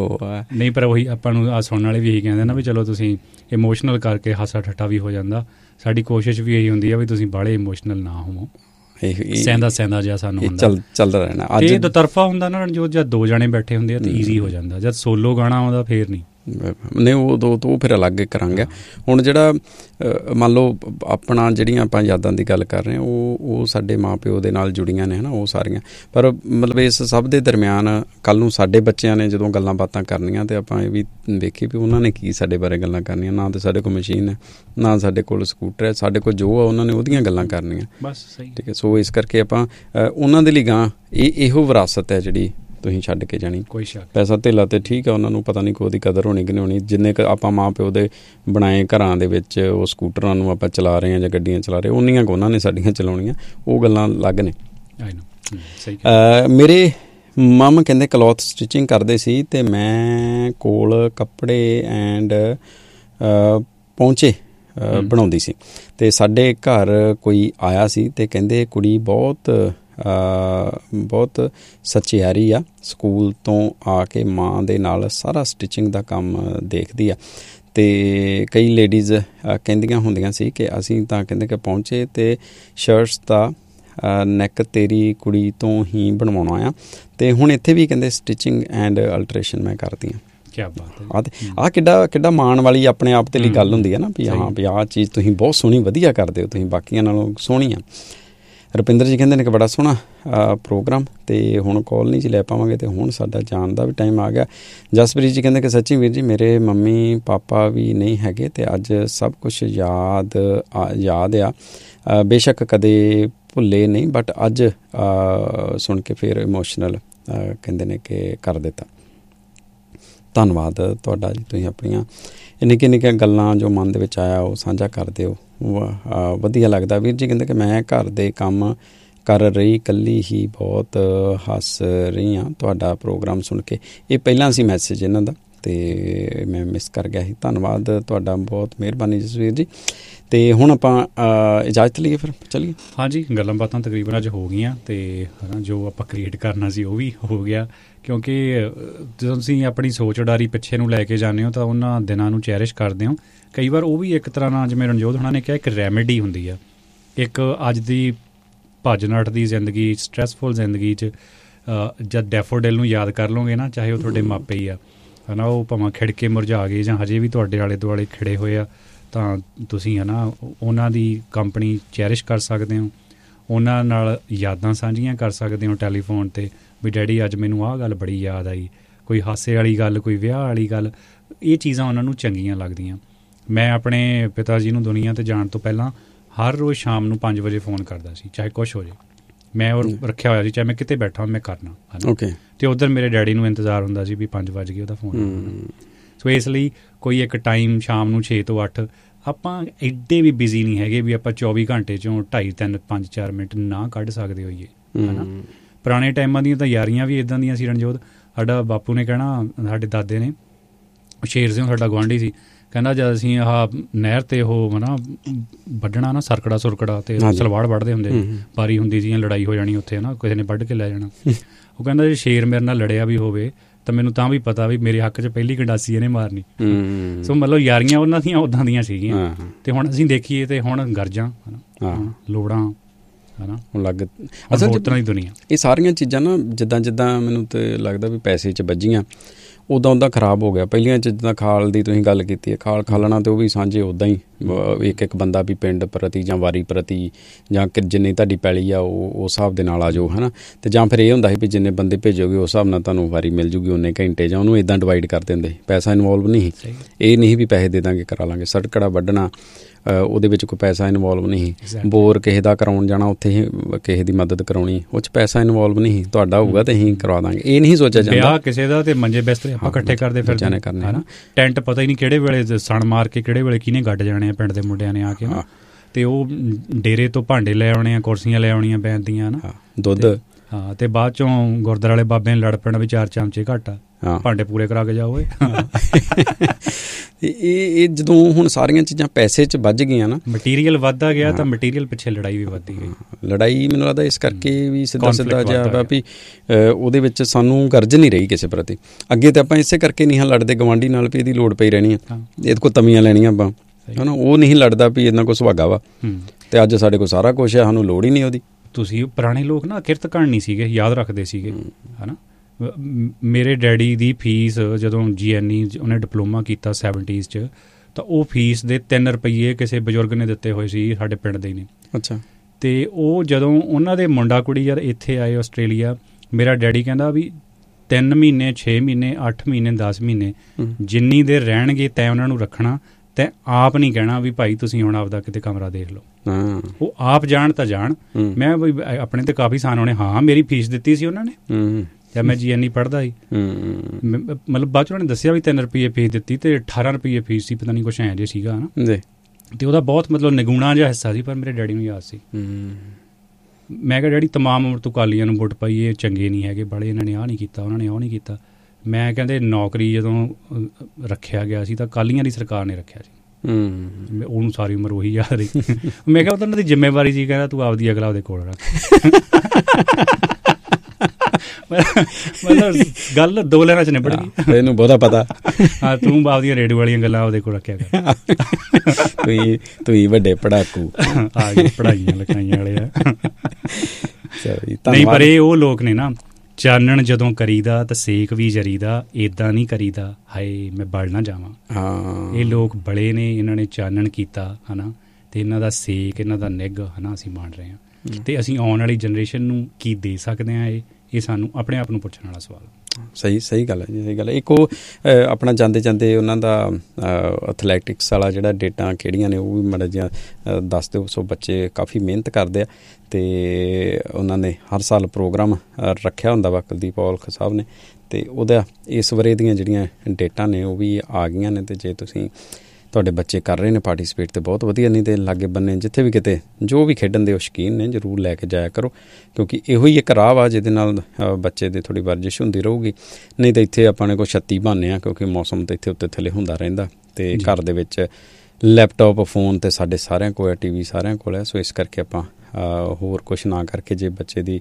Speaker 1: ਨਹੀਂ, ਪਰ ਉਹੀ ਆਪਾਂ ਨੂੰ ਆ ਸੁਣਨ ਵਾਲੇ ਵੀ ਇਹੀ ਕਹਿੰਦੇ ਨਾ ਵੀ ਚਲੋ ਤੁਸੀਂ ਇਮੋਸ਼ਨਲ ਕਰਕੇ ਹਾਸਾ ਠੱਠਾ ਵੀ ਹੋ ਜਾਂਦਾ, ਸਾਡੀ ਕੋਸ਼ਿਸ਼ ਵੀ ਇਹੀ ਹੁੰਦੀ ਆ ਵੀ ਤੁਸੀਂ ਬਾਹਲੇ ਇਮੋਸ਼ਨਲ ਨਾ ਹੋਵੋ, ਸਹਿੰਦਾ ਜਿਹਾ ਸਾਨੂੰ
Speaker 2: ਚੱਲਦਾ ਰਹਿਣਾ।
Speaker 1: ਇਹ ਦੁਤਰਫਾ ਹੁੰਦਾ ਨਾ ਰਣਜੋਤ, ਜਦ ਦੋ ਜਾਣੇ ਬੈਠੇ ਹੁੰਦੇ ਆ ਤਾਂ ਈਜ਼ੀ ਹੋ ਜਾਂਦਾ, ਜਦ ਸੋਲੋ ਗਾਣਾ ਆਉਂਦਾ ਫੇਰ ਨਹੀਂ
Speaker 2: ਉਹ ਫਿਰ ਅਲੱਗ ਕਰਾਂਗੇ। ਹੁਣ ਜਿਹੜਾ ਮੰਨ ਲਓ ਆਪਣਾ ਜਿਹੜੀਆਂ ਆਪਾਂ ਯਾਦਾਂ ਦੀ ਗੱਲ ਕਰ ਰਹੇ ਹਾਂ ਉਹ ਸਾਡੇ ਮਾਂ ਪਿਓ ਦੇ ਨਾਲ ਜੁੜੀਆਂ ਨੇ ਹੈ ਨਾ, ਉਹ ਸਾਰੀਆਂ। ਪਰ ਮਤਲਬ ਇਸ ਸਭ ਦੇ ਦਰਮਿਆਨ ਕੱਲ੍ਹ ਨੂੰ ਸਾਡੇ ਬੱਚਿਆਂ ਨੇ ਜਦੋਂ ਗੱਲਾਂ ਬਾਤਾਂ ਕਰਨੀਆਂ ਤਾਂ ਆਪਾਂ ਇਹ ਵੀ ਵੇਖੀਏ ਵੀ ਉਹਨਾਂ ਨੇ ਕੀ ਸਾਡੇ ਬਾਰੇ ਗੱਲਾਂ ਕਰਨੀਆਂ। ਨਾ ਤਾਂ ਸਾਡੇ ਕੋਲ ਮਸ਼ੀਨ ਹੈ, ਨਾ ਸਾਡੇ ਕੋਲ ਸਕੂਟਰ ਹੈ, ਸਾਡੇ ਕੋਲ ਜੋ ਆ ਉਹਨਾਂ ਨੇ ਉਹਦੀਆਂ ਗੱਲਾਂ ਕਰਨੀਆਂ
Speaker 1: ਬਸ। ਸਹੀ,
Speaker 2: ਠੀਕ ਹੈ। ਸੋ ਇਸ ਕਰਕੇ ਆਪਾਂ ਉਹਨਾਂ ਦੇ ਲਈ ਗਾਂ ਇਹੋ ਵਿਰਾਸਤ ਹੈ ਜਿਹੜੀ ਤੁਸੀਂ ਛੱਡ ਕੇ ਜਾਣੀ।
Speaker 1: ਕੋਈ ਸ਼ੱਕ, ਪੈਸਾ
Speaker 2: ਧੇਲਾ ਤੇ ਠੀਕ ਆ, ਉਹਨਾਂ ਨੂੰ ਪਤਾ ਨਹੀਂ ਉਹਦੀ ਕਦਰ ਹੋਣੀ ਕਿ ਨਹੀਂ ਹੋਣੀ। ਜਿੰਨੇ ਕੁ ਆਪਾਂ ਮਾਂ ਪਿਓ ਦੇ ਬਣਾਏ ਘਰਾਂ ਦੇ ਵਿੱਚ ਉਹ ਸਕੂਟਰਾਂ ਨੂੰ ਆਪਾਂ ਚਲਾ ਰਹੇ ਹਾਂ ਜਾਂ ਗੱਡੀਆਂ ਚਲਾ ਰਹੇ, ਉਨੀਆਂ ਕੁ ਉਹਨਾਂ ਨੇ ਸਾਡੀਆਂ ਚਲਾਉਣੀਆਂ, ਉਹ ਗੱਲਾਂ ਅਲੱਗ ਨੇ। ਮੇਰੇ ਮਮ ਕਹਿੰਦੇ ਕਲੋਥ ਸਟਿਚਿੰਗ ਕਰਦੇ ਸੀ ਅਤੇ ਮੈਂ ਕੋਲ ਕੱਪੜੇ ਐਂਡ ਪਹੁੰਚੇ ਬਣਾਉਂਦੀ ਸੀ ਅਤੇ ਸਾਡੇ ਘਰ ਕੋਈ ਆਇਆ ਸੀ ਅਤੇ ਕਹਿੰਦੇ ਕੁੜੀ ਬਹੁਤ ਸੱਚਿਆਰੀ ਆ, ਸਕੂਲ ਤੋਂ ਆ ਕੇ ਮਾਂ ਦੇ ਨਾਲ ਸਾਰਾ ਸਟਿਚਿੰਗ ਦਾ ਕੰਮ ਦੇਖਦੀ ਆ। ਅਤੇ ਕਈ ਲੇਡੀਜ਼ ਕਹਿੰਦੀਆਂ ਹੁੰਦੀਆਂ ਸੀ ਕਿ ਅਸੀਂ ਤਾਂ ਕਹਿੰਦੇ ਕਿ ਪਹੁੰਚੇ ਅਤੇ ਸ਼ਰਟਸ ਦਾ ਨੈਕ ਤੇਰੀ ਕੁੜੀ ਤੋਂ ਹੀ ਬਣਵਾਉਣਾ ਆ। ਅਤੇ ਹੁਣ ਇੱਥੇ ਵੀ ਕਹਿੰਦੇ ਸਟਿਚਿੰਗ ਐਂਡ ਅਲਟਰੇਸ਼ਨ ਮੈਂ ਕਰਦੀ ਹਾਂ।
Speaker 1: ਕਿਆ ਬਾਤ ਹੈ।
Speaker 2: ਆਹ ਕਿੱਡਾ ਮਾਣ ਵਾਲੀ ਆਪਣੇ ਆਪ ਦੇ ਲਈ ਗੱਲ ਹੁੰਦੀ ਹੈ ਨਾ ਵੀ ਹਾਂ ਵੀ ਆਹ ਚੀਜ਼ ਤੁਸੀਂ ਬਹੁਤ ਸੋਹਣੀ ਵਧੀਆ ਕਰਦੇ ਹੋ, ਤੁਸੀਂ ਬਾਕੀਆਂ ਨਾਲੋਂ ਸੋਹਣੀ ਆ। ਰੁਪਿੰਦਰ ਜੀ ਕਹਿੰਦੇ ਨੇ ਕਿ ਬੜਾ ਸੋਹਣਾ ਪ੍ਰੋਗਰਾਮ, ਅਤੇ ਹੁਣ ਕਾਲ ਨਹੀਂ ਜੀ ਲੈ ਪਾਵਾਂਗੇ ਅਤੇ ਹੁਣ ਸਾਡਾ ਜਾਣ ਦਾ ਵੀ ਟਾਈਮ ਆ ਗਿਆ। ਜਸਪ੍ਰੀਤ ਜੀ ਕਹਿੰਦੇ ਕਿ ਸੱਚੀ ਵੀਰ ਜੀ ਮੇਰੇ ਮੰਮੀ ਪਾਪਾ ਵੀ ਨਹੀਂ ਹੈਗੇ ਅਤੇ ਅੱਜ ਸਭ ਕੁਛ ਯਾਦ ਆ, ਬੇਸ਼ੱਕ ਕਦੇ ਭੁੱਲੇ ਨਹੀਂ ਬਟ ਅੱਜ ਸੁਣ ਕੇ ਫਿਰ ਇਮੋਸ਼ਨਲ ਕਹਿੰਦੇ ਨੇ ਕਿ ਕਰ ਦਿੱਤਾ। ਧੰਨਵਾਦ ਤੁਹਾਡਾ ਜੀ, ਤੁਸੀਂ ਆਪਣੀਆਂ ਨਿੱਕੀਆਂ ਗੱਲਾਂ ਜੋ ਮਨ ਦੇ ਵਿੱਚ ਆਇਆ ਉਹ ਸਾਂਝਾ ਕਰਦੇ ਹੋ, ਵਧੀਆ ਲੱਗਦਾ। ਵੀਰ ਜੀ ਕਹਿੰਦੇ ਕਿ ਮੈਂ ਘਰ ਦੇ ਕੰਮ ਕਰ ਰਹੀ ਇਕੱਲੀ ਹੀ ਬਹੁਤ ਹੱਸ ਰਹੀ ਹਾਂ ਤੁਹਾਡਾ ਪ੍ਰੋਗਰਾਮ ਸੁਣ ਕੇ। ਇਹ ਪਹਿਲਾਂ ਸੀ ਮੈਸੇਜ ਇਹਨਾਂ ਦਾ ਅਤੇ ਮੈਂ ਮਿਸ ਕਰ ਗਿਆ ਸੀ। ਧੰਨਵਾਦ ਤੁਹਾਡਾ, ਬਹੁਤ ਮਿਹਰਬਾਨੀ ਜਸਵੀਰ ਜੀ। ਅਤੇ ਹੁਣ ਆਪਾਂ ਇਜਾਜ਼ਤ ਲਈਏ, ਫਿਰ ਚੱਲੀਏ।
Speaker 1: ਹਾਂਜੀ, ਗੱਲਾਂ ਬਾਤਾਂ ਤਕਰੀਬਨ ਅੱਜ ਹੋ ਗਈਆਂ ਅਤੇ ਹੈ ਨਾ ਜੋ ਆਪਾਂ ਕ੍ਰੀਏਟ ਕਰਨਾ ਸੀ ਉਹ ਵੀ ਹੋ ਗਿਆ, ਕਿਉਂਕਿ ਜਦੋਂ ਤੁਸੀਂ ਆਪਣੀ ਸੋਚ ਉਡਾਰੀ ਪਿੱਛੇ ਨੂੰ ਲੈ ਕੇ ਜਾਂਦੇ ਹੋ ਤਾਂ ਉਹਨਾਂ ਦਿਨਾਂ ਨੂੰ ਚੈਰਿਸ਼ ਕਰਦੇ ਹੋ। ਕਈ ਵਾਰ ਉਹ ਵੀ ਇੱਕ ਤਰ੍ਹਾਂ ਨਾਲ, ਜਿਵੇਂ ਰਣਜੋਤ ਹੋਣਾ ਨੇ ਕਿਹਾ, ਇੱਕ ਰੈਮੇਡੀ ਹੁੰਦੀ ਆ। ਇੱਕ ਅੱਜ ਦੀ ਭੱਜ ਨੱਠ ਦੀ ਜ਼ਿੰਦਗੀ, ਸਟਰੈਸਫੁਲ ਜ਼ਿੰਦਗੀ 'ਚ ਜਦ ਡੈਫੋਡਿਲ ਨੂੰ ਯਾਦ ਕਰ ਲਓਗੇ ਨਾ, ਚਾਹੇ ਉਹ ਤੁਹਾਡੇ ਮਾਪੇ ਹੀ ਆ ਹੈ ਨਾ, ਉਹ ਭਾਵੇਂ ਖਿੜ ਕੇ ਮੁਰਝਾ ਗਏ ਜਾਂ ਹਜੇ ਵੀ ਤੁਹਾਡੇ ਆਲੇ ਦੁਆਲੇ ਖਿੜੇ ਹੋਏ ਆ, ਤਾਂ ਤੁਸੀਂ ਹੈ ਨਾ ਉਹਨਾਂ ਦੀ ਕੰਪਨੀ ਚੈਰਿਸ਼ ਕਰ ਸਕਦੇ ਹੋ, ਉਹਨਾਂ ਨਾਲ ਯਾਦਾਂ ਸਾਂਝੀਆਂ ਕਰ ਸਕਦੇ ਹੋ ਟੈਲੀਫੋਨ 'ਤੇ ਵੀ ਡੈਡੀ ਅੱਜ ਮੈਨੂੰ ਆਹ ਗੱਲ ਬੜੀ ਯਾਦ ਆਈ, ਕੋਈ ਹਾਸੇ ਵਾਲੀ ਗੱਲ, ਕੋਈ ਵਿਆਹ ਵਾਲੀ ਗੱਲ, ਇਹ ਚੀਜ਼ਾਂ ਉਹਨਾਂ ਨੂੰ ਚੰਗੀਆਂ ਲੱਗਦੀਆਂ। ਮੈਂ ਆਪਣੇ ਪਿਤਾ ਜੀ ਨੂੰ ਦੁਨੀਆ 'ਤੇ ਜਾਣ ਤੋਂ ਪਹਿਲਾਂ ਹਰ ਰੋਜ਼ ਸ਼ਾਮ ਨੂੰ 5 ਵਜੇ ਫ਼ੋਨ ਕਰਦਾ ਸੀ, ਚਾਹੇ ਕੁਛ ਹੋ ਜਾਏ। ਮੈਂ ਉਹ ਰੱਖਿਆ ਹੋਇਆ ਸੀ, ਚਾਹੇ ਮੈਂ ਕਿਤੇ ਬੈਠਾ ਮੈਂ ਕਰਨਾ ਹੈ ਨਾ। ਅਤੇ ਉੱਧਰ ਮੇਰੇ ਡੈਡੀ ਨੂੰ ਇੰਤਜ਼ਾਰ ਹੁੰਦਾ ਸੀ ਵੀ 5 ਵਜ ਗਏ ਉਹਦਾ ਫੋਨ। ਸੋ ਇਸ ਲਈ ਕੋਈ ਇੱਕ ਟਾਈਮ ਸ਼ਾਮ ਨੂੰ 6 ਤੋਂ 8 ਆਪਾਂ ਐਡੇ ਵੀ ਬਿਜ਼ੀ ਨਹੀਂ ਹੈਗੇ ਵੀ ਆਪਾਂ 24 ਘੰਟੇ 'ਚੋਂ 2.5, 3, 5, 4 ਮਿੰਟ ਨਾ ਕੱਢ ਸਕਦੇ ਹੋਈਏ ਹੈ ਨਾ। ਪੁਰਾਣੇ ਟਾਈਮਾਂ ਦੀਆਂ ਤਾਂ ਯਾਰੀਆਂ ਵੀ ਇੱਦਾਂ ਦੀਆਂ ਸੀ ਰਣਜੋਤ। ਸਾਡਾ ਬਾਪੂ ਨੇ ਕਹਿਣਾ, ਸਾਡੇ ਦਾਦੇ ਨੇ, ਸ਼ੇਰ ਸਿੰਘ ਸਾਡਾ ਗੁਆਂਢੀ ਸੀ, ਕਹਿੰਦਾ ਜਦ ਅਸੀਂ ਆਹ ਨਹਿਰ 'ਤੇ ਉਹ ਹੈ ਨਾ ਵੱਢਣਾ ਨਾ ਸਰਕੜਾ ਸੁਰਕੜਾ ਅਤੇ ਸਲਵਾੜ ਵੱਢਦੇ ਹੁੰਦੇ, ਵਾਰੀ ਹੁੰਦੀ ਸੀ, ਲੜਾਈ ਹੋ ਜਾਣੀ ਉੱਥੇ ਹੈ ਨਾ, ਕਿਸੇ ਨੇ ਵੱਢ ਕੇ ਲੈ ਜਾਣਾ। ਉਹ ਕਹਿੰਦਾ ਜੇ ਸ਼ੇਰ ਮੇਰੇ ਨਾਲ ਲੜਿਆ ਵੀ ਹੋਵੇ ਤਾਂ ਮੈਨੂੰ ਤਾਂ ਵੀ ਪਤਾ ਵੀ ਮੇਰੇ ਹੱਕ 'ਚ ਪਹਿਲੀ ਗੰਡਾਸੀ ਇਹਨੇ ਮਾਰਨੀ। ਸੋ ਮਤਲਬ ਯਾਰੀਆਂ ਉਹਨਾਂ ਦੀਆਂ ਉੱਦਾਂ ਦੀਆਂ ਸੀਗੀਆਂ। ਅਤੇ ਹੁਣ ਅਸੀਂ ਦੇਖੀਏ ਤਾਂ ਹੁਣ ਗਰਜਾਂ ਹੈ ਨਾ, ਲੋੜਾਂ ਹੈ ਨਾ, ਹੁਣ ਲੱਗ ਅਸਲ ਤਰ੍ਹਾਂ ਦੀ ਦੁਨੀਆ। ਇਹ ਸਾਰੀਆਂ ਚੀਜ਼ਾਂ ਨਾ ਜਿੱਦਾਂ ਮੈਨੂੰ ਤਾਂ ਲੱਗਦਾ ਵੀ ਪੈਸੇ 'ਚ ਵੱਜੀਆਂ, ਉੱਦਾਂ ਖਰਾਬ ਹੋ ਗਿਆ। ਪਹਿਲੀਆਂ 'ਚ ਜਿੱਦਾਂ ਖਾਲ ਦੀ ਤੁਸੀਂ ਗੱਲ ਕੀਤੀ ਹੈ, ਖਾਲਣਾ ਅਤੇ ਉਹ ਵੀ ਸਾਂਝੇ ਉੱਦਾਂ ਹੀ ਇੱਕ ਬੰਦਾ ਵੀ ਪਿੰਡ ਪ੍ਰਤੀ ਜਾਂ ਵਾਰੀ ਪ੍ਰਤੀ ਜਾਂ ਜਿੰਨੀ ਤੁਹਾਡੀ ਪੈਲੀ ਆ ਉਹ ਹਿਸਾਬ ਦੇ ਨਾਲ ਆ ਜਾਓ ਹੈ ਨਾ। ਅਤੇ ਜਾਂ ਫਿਰ ਇਹ ਹੁੰਦਾ ਸੀ ਵੀ ਜਿੰਨੇ ਬੰਦੇ ਭੇਜੋਗੇ ਉਸ ਹਿਸਾਬ ਨਾਲ ਤੁਹਾਨੂੰ ਵਾਰੀ ਮਿਲ ਜੂਗੀ ਉਨੇ ਘੰਟੇ, ਜਾਂ ਉਹਨੂੰ ਇੱਦਾਂ ਡਿਵਾਈਡ ਕਰ ਦਿੰਦੇ ਸੀ। ਪੈਸਾ ਇਨਵੋਲਵ ਨਹੀਂ ਸੀ, ਇਹ ਨਹੀਂ ਵੀ ਪੈਸੇ ਦੇ ਦਾਂਗੇ ਕਰਾ ਲਾਂਗੇ। ਸੜਕੜਾ ਵੱਢਣਾ ਉਹਦੇ ਵਿੱਚ ਕੋਈ ਪੈਸਾ ਇਨਵੋਲਵ ਨਹੀਂ ਸੀ। ਬੋਰ ਕਿਸੇ ਦਾ ਕਰਾਉਣ ਜਾਣਾ, ਉੱਥੇ ਹੀ ਕਿਸੇ ਦੀ ਮਦਦ ਕਰਾਉਣੀ, ਉਹ 'ਚ ਪੈਸਾ ਇਨਵੋਲਵ ਨਹੀਂ ਸੀ। ਤੁਹਾਡਾ ਹੋਊਗਾ ਤਾਂ ਅਸੀਂ ਕਰਵਾ ਦਾਂਗੇ, ਇਹ ਨਹੀਂ ਸੋਚਿਆ ਜਾਂਦਾ। ਵਿਆਹ ਕਿਸੇ ਦਾ ਅਤੇ ਮੰਜੇ ਬਿਸਤਰੇ ਆਪਾਂ ਇਕੱਠੇ ਕਰਦੇ ਫਿਰਦੇ ਨੇ ਕਰਨਾ ਹੈ ਨਾ। ਟੈਂਟ ਪਤਾ ਹੀ ਨਹੀਂ ਕਿਹੜੇ ਵੇਲੇ ਸਣ ਮਾਰ ਕੇ ਕਿਹੜੇ ਵੇਲੇ ਕਿਹਨੇ ਗੱਡ ਜਾਣੇ ਆ ਪਿੰਡ ਦੇ ਮੁੰਡਿਆਂ ਨੇ ਆ ਕੇ, ਅਤੇ ਉਹ ਡੇਰੇ ਤੋਂ ਭਾਂਡੇ ਲੈ ਆਉਣੇ ਆ, ਕੁਰਸੀਆਂ ਲੈ ਆਉਣੀਆਂ ਪੈਂਦੀਆਂ ਨਾ, ਦੁੱਧ। ਹਾਂ, ਅਤੇ ਬਾਅਦ 'ਚੋਂ ਗੁਰਦੁਆਰੇ ਵਾਲੇ ਬਾਬੇ ਨੇ ਲੜ ਪੈਣਾ ਵੀ 4 ਚਮਚੇ ਘੱਟ ਆ, ਭਾਂਡੇ ਪੂਰੇ ਕਰਾ ਕੇ ਜਾਓ। ਇਹ ਜਦੋਂ ਹੁਣ ਸਾਰੀਆਂ ਚੀਜ਼ਾਂ ਪੈਸੇ 'ਚ ਵੱਜ ਗਈਆਂ ਨਾ, ਮਟੀਰੀਅਲ ਵੱਧਦਾ ਗਿਆ ਤਾਂ ਮਟੀਰੀਅਲ ਪਿੱਛੇ ਲੜਾਈ ਵੀ ਵੱਧਦੀ ਗਈ। ਲੜਾਈ ਮੈਨੂੰ ਲੱਗਦਾ ਇਸ ਕਰਕੇ ਵੀ ਸਿੱਧਾ ਜਿਹਾ ਵਾ ਵੀ ਉਹਦੇ ਵਿੱਚ ਸਾਨੂੰ ਗਰਜ ਨਹੀਂ ਰਹੀ ਕਿਸੇ ਪ੍ਰਤੀ। ਅੱਗੇ ਤਾਂ ਆਪਾਂ ਇਸੇ ਕਰਕੇ ਨਹੀਂ ਹਾਂ ਲੜਦੇ ਗਵਾਂਢੀ ਨਾਲ ਵੀ ਇਹਦੀ ਲੋੜ ਪਈ ਰਹਿਣੀ ਆ, ਇਹਦੇ ਕੋਲ ਤਮੀਆਂ ਲੈਣੀਆਂ ਆਪਾਂ,
Speaker 2: ਹੈ ਨਾ, ਉਹ ਨਹੀਂ ਲੜਦਾ ਵੀ ਇਹਨਾਂ ਕੋਲ ਸੁਹਾਗਾ ਵਾ, ਤੇ ਅੱਜ ਸਾਡੇ ਕੋਲ ਸਾਰਾ ਕੁਛ ਹੈ, ਸਾਨੂੰ ਲੋੜ ਹੀ ਨਹੀਂ ਉਹਦੀ।
Speaker 1: ਤੁਸੀਂ ਪੁਰਾਣੇ ਲੋਕ ਨਾ ਕਿਰਤ ਕਹਾਣੀ ਸੀਗੇ, ਯਾਦ ਰੱਖਦੇ ਸੀਗੇ, ਹੈ ਨਾ। ਮੇਰੇ ਡੈਡੀ ਦੀ ਫੀਸ ਜਦੋਂ GNE ਉਹਨੇ ਡਿਪਲੋਮਾ ਕੀਤਾ 70s 'ਚ, ਤਾਂ ਉਹ ਫੀਸ ਦੇ 3 ਰੁਪਈਏ ਕਿਸੇ ਬਜ਼ੁਰਗ ਨੇ ਦਿੱਤੇ ਹੋਏ ਸੀ, ਸਾਡੇ ਪਿੰਡ ਦੇ ਨੇ।
Speaker 2: ਅੱਛਾ।
Speaker 1: ਅਤੇ ਉਹ ਜਦੋਂ ਉਹਨਾਂ ਦੇ ਮੁੰਡਾ ਕੁੜੀ ਯਾਰ ਇੱਥੇ ਆਏ ਆਸਟ੍ਰੇਲੀਆ, ਮੇਰਾ ਡੈਡੀ ਕਹਿੰਦਾ ਵੀ 3 ਮਹੀਨੇ 6 ਮਹੀਨੇ 8 ਮਹੀਨੇ 10 ਮਹੀਨੇ ਜਿੰਨੀ ਦੇਰ ਰਹਿਣਗੇ ਤੈਂ ਉਹਨਾਂ ਨੂੰ ਰੱਖਣਾ, ਤੈਂ ਆਪ ਨਹੀਂ ਕਹਿਣਾ ਵੀ ਭਾਈ ਤੁਸੀਂ ਹੁਣ ਆਪਦਾ ਕਿਤੇ ਕਮਰਾ ਦੇਖ ਲਓ। ਉਹ ਆਪ ਜਾਣ ਤਾਂ ਜਾਣ। ਮੈਂ ਬਈ ਆਪਣੇ ਤੇ ਕਾਫੀ ਸਾਨ ਹੋਣੇ, ਹਾਂ ਮੇਰੀ ਫੀਸ ਦਿੱਤੀ ਸੀ ਉਹਨਾਂ ਨੇ ਜਦ ਮੈਂ GNE ਪੜ੍ਹਦਾ ਸੀ, ਮਤਲਬ ਬਾਅਦ 'ਚ ਉਹਨਾਂ ਨੇ ਦੱਸਿਆ ਵੀ 3 ਰੁਪਈਏ ਫੀਸ ਦਿੱਤੀ ਅਤੇ 18 ਰੁਪਈਏ ਫੀਸ ਸੀ, ਪਤਾ ਨਹੀਂ ਕੁਛ ਐਂ ਜੇ ਸੀਗਾ ਨਾ, ਅਤੇ ਉਹਦਾ ਬਹੁਤ ਮਤਲਬ ਨਿਗੂਣਾ ਜਿਹਾ ਹਿੱਸਾ ਸੀ, ਪਰ ਮੇਰੇ ਡੈਡੀ ਨੂੰ ਯਾਦ ਸੀ। ਮੈਂ ਕਿਹਾ ਡੈਡੀ ਤਮਾਮ ਉਮਰ ਤੋਂ ਅਕਾਲੀਆਂ ਨੂੰ ਵੋਟ ਪਾਈ, ਇਹ ਚੰਗੇ ਨਹੀਂ ਹੈਗੇ ਬੜੇ, ਇਹਨਾਂ ਨੇ ਆਹ ਨਹੀਂ ਕੀਤਾ, ਉਹਨਾਂ ਨੇ ਉਹ ਨਹੀਂ ਕੀਤਾ। ਮੈਂ ਕਹਿੰਦੇ ਨੌਕਰੀ ਜਦੋਂ ਰੱਖਿਆ ਗਿਆ ਸੀ ਤਾਂ ਅਕਾਲੀਆਂ ਦੀ ਸਰਕਾਰ ਨੇ ਰੱਖਿਆ ਸੀ, ਉਹਨੂੰ ਸਾਰੀ ਉਮਰ ਉਹੀ ਯਾਦ ਰਹੀ। ਮੈਂ ਕਿਹਾ ਉਹ ਤਾਂ ਉਹਨਾਂ ਦੀ ਜ਼ਿੰਮੇਵਾਰੀ ਸੀ, ਕਹਿੰਦਾ ਤੂੰ ਆਪਦੀ ਅਗਲਾ ਉਹਦੇ ਕੋਲ ਰੱਖ। ਮਤਲਬ ਗੱਲ 2 ਲੈਣਾ 'ਚ ਨਿਬੜ ਗਈ,
Speaker 2: ਇਹਨੂੰ ਬਹੁਤਾ ਪਤਾ।
Speaker 1: ਹਾਂ, ਤੂੰ ਆਪਦੀਆਂ ਰੇਡੀਓ ਵਾਲੀਆਂ ਗੱਲਾਂ ਉਹਦੇ ਕੋਲ ਰੱਖਿਆ ਕਰ।
Speaker 2: ਤੁਸੀਂ ਵੱਡੇ ਪੜਾਕੂ
Speaker 1: ਆ ਗਏ, ਪੜ੍ਹਾਈਆਂ ਲਿਖਾਈਆਂ ਵਾਲੇ ਆ। ਨਹੀਂ, ਪਰ ਇਹ ਉਹ ਲੋਕ ਨੇ ਨਾ, ਚਾਨਣ ਜਦੋਂ ਕਰੀਦਾ ਤਾਂ ਸੇਕ ਵੀ ਜਰੀਦਾ, ਏਦਾਂ ਨਹੀਂ ਕਰੀਦਾ ਹਾਏ ਮੈਂ ਬਲ ਨਾ ਜਾਵਾਂ। ਇਹ ਲੋਕ ਬੜੇ ਨੇ, ਇਹਨਾਂ ਨੇ ਚਾਨਣ ਕੀਤਾ ਹੈ ਨਾ, ਅਤੇ ਇਹਨਾਂ ਦਾ ਸੇਕ, ਇਹਨਾਂ ਦਾ ਨਿੱਘ ਹੈ ਨਾ ਅਸੀਂ ਮਾਣ ਰਹੇ ਹਾਂ। ਅਤੇ ਅਸੀਂ ਆਉਣ ਵਾਲੀ ਜਨਰੇਸ਼ਨ ਨੂੰ ਕੀ ਦੇ ਸਕਦੇ ਹਾਂ, ਇਹ ਸਾਨੂੰ ਆਪਣੇ ਆਪ ਨੂੰ ਪੁੱਛਣ ਵਾਲਾ ਸਵਾਲ।
Speaker 2: ਸਹੀ ਗੱਲ ਹੈ ਜੀ, ਸਹੀ ਗੱਲ ਹੈ। ਇੱਕ ਉਹ ਆਪਣਾ ਜਾਂਦੇ ਜਾਂਦੇ ਉਹਨਾਂ ਦਾ ਐਥਲੈਟਿਕਸ ਵਾਲਾ ਜਿਹੜਾ ਡੇਟਾ ਕਿਹੜੀਆਂ ਨੇ ਉਹ ਵੀ ਮਾੜਾ ਜਿਹਾ ਦੱਸ ਦਿਓ। ਸੋ ਬੱਚੇ ਕਾਫੀ ਮਿਹਨਤ ਕਰਦੇ ਆ, ਅਤੇ ਉਹਨਾਂ ਨੇ ਹਰ ਸਾਲ ਪ੍ਰੋਗਰਾਮ ਰੱਖਿਆ ਹੁੰਦਾ ਵਾ ਕੁਲਦੀਪ ਔਲਖ ਸਾਹਿਬ ਨੇ, ਅਤੇ ਉਹਦਾ ਇਸ ਵਰੇ ਦੀਆਂ ਜਿਹੜੀਆਂ ਡੇਟਾਂ ਨੇ ਉਹ ਵੀ ਆ ਗਈਆਂ ਨੇ। ਅਤੇ ਜੇ ਤੁਸੀਂ ਤੁਹਾਡੇ ਬੱਚੇ ਕਰ ਰਹੇ ਨੇ ਪਾਰਟੀਸਪੇਟ ਤਾਂ ਬਹੁਤ ਵਧੀਆ, ਨਹੀਂ ਅਤੇ ਲਾਗੇ ਬੰਨੇ ਜਿੱਥੇ ਵੀ ਕਿਤੇ ਜੋ ਵੀ ਖੇਡਣ ਦੇ ਉਹ ਸ਼ੌਕੀਨ ਨੇ ਜ਼ਰੂਰ ਲੈ ਕੇ ਜਾਇਆ ਕਰੋ, ਕਿਉਂਕਿ ਇਹੋ ਹੀ ਇੱਕ ਰਾਹ ਵਾ ਜਿਹਦੇ ਨਾਲ ਬੱਚੇ ਦੀ ਥੋੜ੍ਹੀ ਵਰਜਿਸ਼ ਹੁੰਦੀ ਰਹੂਗੀ। ਨਹੀਂ ਤਾਂ ਇੱਥੇ ਆਪਾਂ ਨੇ ਕੋਈ 36 ਬਹਾਨੇ ਆ, ਕਿਉਂਕਿ ਮੌਸਮ ਤਾਂ ਇੱਥੇ ਉੱਤੇ ਥੱਲੇ ਹੁੰਦਾ ਰਹਿੰਦਾ, ਅਤੇ ਘਰ ਦੇ ਵਿੱਚ ਲੈਪਟਾਪ ਫੋਨ ਤਾਂ ਸਾਡੇ ਸਾਰਿਆਂ ਕੋਲ ਹੈ, TV ਸਾਰਿਆਂ ਕੋਲ ਹੈ। ਸੋ ਇਸ ਕਰਕੇ ਆਪਾਂ ਹੋਰ ਕੁਛ ਨਾ ਕਰਕੇ ਜੇ ਬੱਚੇ ਦੀ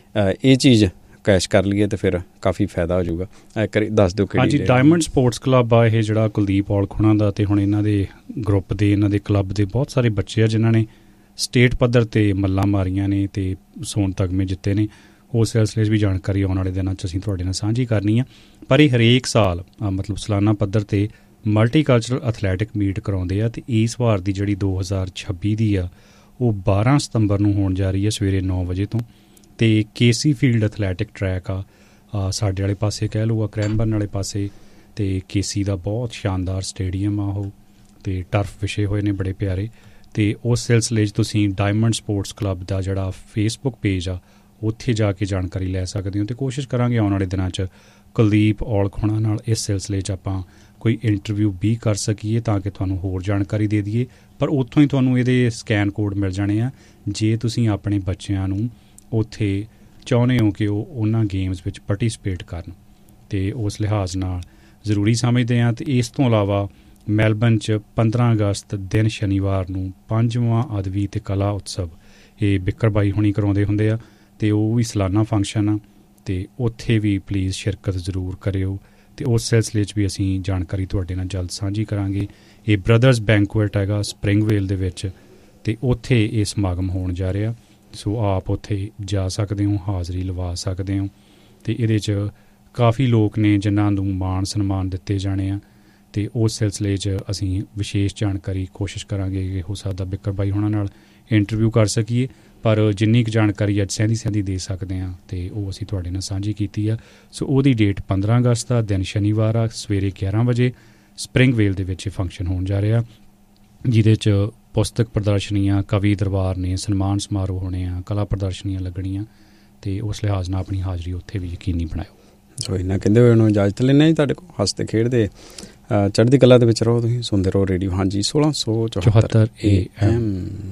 Speaker 2: ਇਹ ਚੀਜ਼ ਕੈਸ਼ ਕਰ ਲਈਏ ਤਾਂ ਫਿਰ ਕਾਫੀ ਫਾਇਦਾ ਹੋ ਜਾਊਗਾ। ਇੱਕ ਵਾਰੀ ਦੱਸ ਦਿਓ ਕਿਹੜੀ।
Speaker 1: ਹਾਂਜੀ, ਡਾਇਮੰਡ ਸਪੋਰਟਸ ਕਲੱਬ ਆ ਇਹ, ਜਿਹੜਾ ਕੁਲਦੀਪ ਔਲਖ ਹੋਣਾ ਦਾ, ਅਤੇ ਹੁਣ ਇਹਨਾਂ ਦੇ ਗਰੁੱਪ ਦੇ, ਇਹਨਾਂ ਦੇ ਕਲੱਬ ਦੇ ਬਹੁਤ ਸਾਰੇ ਬੱਚੇ ਆ ਜਿਨ੍ਹਾਂ ਨੇ ਸਟੇਟ ਪੱਧਰ 'ਤੇ ਮੱਲਾਂ ਮਾਰੀਆਂ ਨੇ ਅਤੇ ਸੋਨ ਤਗਮੇ ਜਿੱਤੇ ਨੇ। ਉਸ ਸਿਲਸਿਲੇ ਵੀ ਜਾਣਕਾਰੀ ਆਉਣ ਵਾਲੇ ਦਿਨਾਂ 'ਚ ਅਸੀਂ ਤੁਹਾਡੇ ਨਾਲ ਸਾਂਝੀ ਕਰਨੀ ਆ। ਪਰ ਇਹ ਹਰੇਕ ਸਾਲ ਮਤਲਬ ਸਾਲਾਨਾ ਪੱਧਰ 'ਤੇ ਮਲਟੀਕਲਚਰਲ ਐਥਲੈਟਿਕ ਮੀਟ ਕਰਾਉਂਦੇ ਆ, ਅਤੇ ਇਸ ਵਾਰ ਦੀ ਜਿਹੜੀ 2026 ਦੀ ਆ ਉਹ 12 ਸਤੰਬਰ ਨੂੰ ਹੋਣ ਜਾ ਰਹੀ ਹੈ ਸਵੇਰੇ 9 ਵਜੇ ਤੋਂ। ਅਤੇ KC ਫੀਲਡ ਐਥਲੈਟਿਕ ਟਰੈਕ ਆ ਸਾਡੇ ਵਾਲੇ ਪਾਸੇ, ਕਹਿ ਲਓ ਕ੍ਰੈਨਬਰਨ ਵਾਲੇ ਪਾਸੇ, ਅਤੇ KC ਦਾ ਬਹੁਤ ਸ਼ਾਨਦਾਰ ਸਟੇਡੀਅਮ ਆ ਉਹ, ਅਤੇ ਟਰਫ ਵਿਛੇ ਹੋਏ ਨੇ ਬੜੇ ਪਿਆਰੇ। ਅਤੇ ਉਸ ਸਿਲਸਿਲੇ 'ਚ ਤੁਸੀਂ ਡਾਇਮੰਡ ਸਪੋਰਟਸ ਕਲੱਬ ਦਾ ਜਿਹੜਾ ਫੇਸਬੁੱਕ ਪੇਜ ਆ ਉੱਥੇ ਜਾ ਕੇ ਜਾਣਕਾਰੀ ਲੈ ਸਕਦੇ ਹੋ। ਅਤੇ ਕੋਸ਼ਿਸ਼ ਕਰਾਂਗੇ ਆਉਣ ਵਾਲੇ ਦਿਨਾਂ 'ਚ ਕੁਲਦੀਪ ਔਲਖ ਹੋਣਾ ਨਾਲ ਇਸ ਸਿਲਸਿਲੇ 'ਚ ਆਪਾਂ ਕੋਈ ਇੰਟਰਵਿਊ ਵੀ ਕਰ ਸਕੀਏ, ਤਾਂ ਕਿ ਤੁਹਾਨੂੰ ਹੋਰ ਜਾਣਕਾਰੀ ਦੇ ਦਈਏ। ਪਰ ਉੱਥੋਂ ਹੀ ਤੁਹਾਨੂੰ ਇਹਦੇ ਸਕੈਨ ਕੋਡ ਮਿਲ ਜਾਣੇ ਆ ਜੇ ਤੁਸੀਂ ਆਪਣੇ ਬੱਚਿਆਂ ਨੂੰ ਉੱਥੇ ਚਾਹੁੰਦੇ ਹੋ ਕਿ ਉਹ ਉਹਨਾਂ ਗੇਮਸ ਵਿੱਚ ਪਾਰਟੀਸਪੇਟ ਕਰਨ, ਅਤੇ ਉਸ ਲਿਹਾਜ਼ ਨਾਲ ਜ਼ਰੂਰੀ ਸਮਝਦੇ ਹਾਂ। ਅਤੇ ਇਸ ਤੋਂ ਇਲਾਵਾ ਮੈਲਬਨ 'ਚ 15 ਅਗਸਤ ਦਿਨ ਸ਼ਨੀਵਾਰ ਨੂੰ 5ਵਾਂ ਅਦਬੀ ਅਤੇ ਕਲਾ ਉਤਸਵ ਇਹ ਬਿੱਕਰ ਬਾਈ ਹੁਣੀ ਕਰਾਉਂਦੇ ਹੁੰਦੇ ਆ, ਅਤੇ ਉਹ ਵੀ ਸਾਲਾਨਾ ਫੰਕਸ਼ਨ ਆ, ਅਤੇ ਉੱਥੇ ਵੀ ਪਲੀਜ਼ ਸ਼ਿਰਕਤ ਜ਼ਰੂਰ ਕਰਿਓ। ਅਤੇ ਉਸ ਸਿਲਸਿਲੇ 'ਚ ਵੀ ਅਸੀਂ ਜਾਣਕਾਰੀ ਤੁਹਾਡੇ ਨਾਲ ਜਲਦ ਸਾਂਝੀ ਕਰਾਂਗੇ। ਇਹ ਬ੍ਰਦਰਜ਼ ਬੈਂਕੁਏਟ ਹੈਗਾ ਸਪਰਿੰਗਵੇਲ ਦੇ ਵਿੱਚ, ਅਤੇ ਉੱਥੇ ਇਹ ਸਮਾਗਮ ਹੋਣ ਜਾ ਰਿਹਾ। ਸੋ ਆਪ ਉੱਥੇ ਜਾ ਸਕਦੇ ਹੋ, ਹਾਜ਼ਰੀ ਲਵਾ ਸਕਦੇ ਹੋ, ਅਤੇ ਇਹਦੇ 'ਚ ਕਾਫੀ ਲੋਕ ਨੇ ਜਿਨ੍ਹਾਂ ਨੂੰ ਮਾਣ ਸਨਮਾਨ ਦਿੱਤੇ ਜਾਣੇ ਆ, ਅਤੇ ਉਸ ਸਿਲਸਿਲੇ 'ਚ ਅਸੀਂ ਵਿਸ਼ੇਸ਼ ਜਾਣਕਾਰੀ ਕੋਸ਼ਿਸ਼ ਕਰਾਂਗੇ ਕਿ ਹੋ ਸਕਦਾ ਬਿੱਕਰ ਬਾਈ ਹੋਣਾ ਨਾਲ ਇੰਟਰਵਿਊ ਕਰ ਸਕੀਏ। ਪਰ ਜਿੰਨੀ ਕੁ ਜਾਣਕਾਰੀ ਅੱਜ ਸਹਿੰਦੀ ਦੇ ਸਕਦੇ ਹਾਂ ਅਤੇ ਉਹ ਅਸੀਂ ਤੁਹਾਡੇ ਨਾਲ ਸਾਂਝੀ ਕੀਤੀ ਆ। ਸੋ ਉਹਦੀ ਡੇਟ 15 ਅਗਸਤ ਆ, ਦਿਨ ਸ਼ਨੀਵਾਰ ਆ, ਸਵੇਰੇ 11 ਵਜੇ ਸਪਰਿੰਗਵੇਲ ਦੇ ਵਿੱਚ ਇਹ ਫੰਕਸ਼ਨ ਹੋਣ ਜਾ ਰਿਹਾ, ਜਿਹਦੇ 'ਚ ਪੁਸਤਕ ਪ੍ਰਦਰਸ਼ਨੀਆਂ, ਕਵੀ ਦਰਬਾਰ ਨੇ, ਸਨਮਾਨ ਸਮਾਰੋਹ ਹੋਣੇ ਆ, ਕਲਾ ਪ੍ਰਦਰਸ਼ਨੀਆਂ ਲੱਗਣੀਆਂ, ਅਤੇ ਉਸ ਲਿਹਾਜ਼ ਨਾਲ ਆਪਣੀ ਹਾਜ਼ਰੀ ਉੱਥੇ ਵੀ ਯਕੀਨੀ ਬਣਾਇਓ। ਸੋ
Speaker 2: ਇਹਨਾਂ ਕਹਿੰਦੇ ਹੋਏ ਉਹਨੂੰ ਇਜਾਜ਼ਤ ਲੈਂਦੇ ਜੀ ਤੁਹਾਡੇ ਕੋਲ। ਹੱਸਦੇ ਖੇਡਦੇ ਚੜ੍ਹਦੀ ਕਲਾ ਦੇ ਵਿੱਚ ਰਹੋ, ਤੁਸੀਂ ਸੁਣਦੇ ਰਹੋ ਰੇਡੀਓ। ਹਾਂਜੀ, 1674 AM।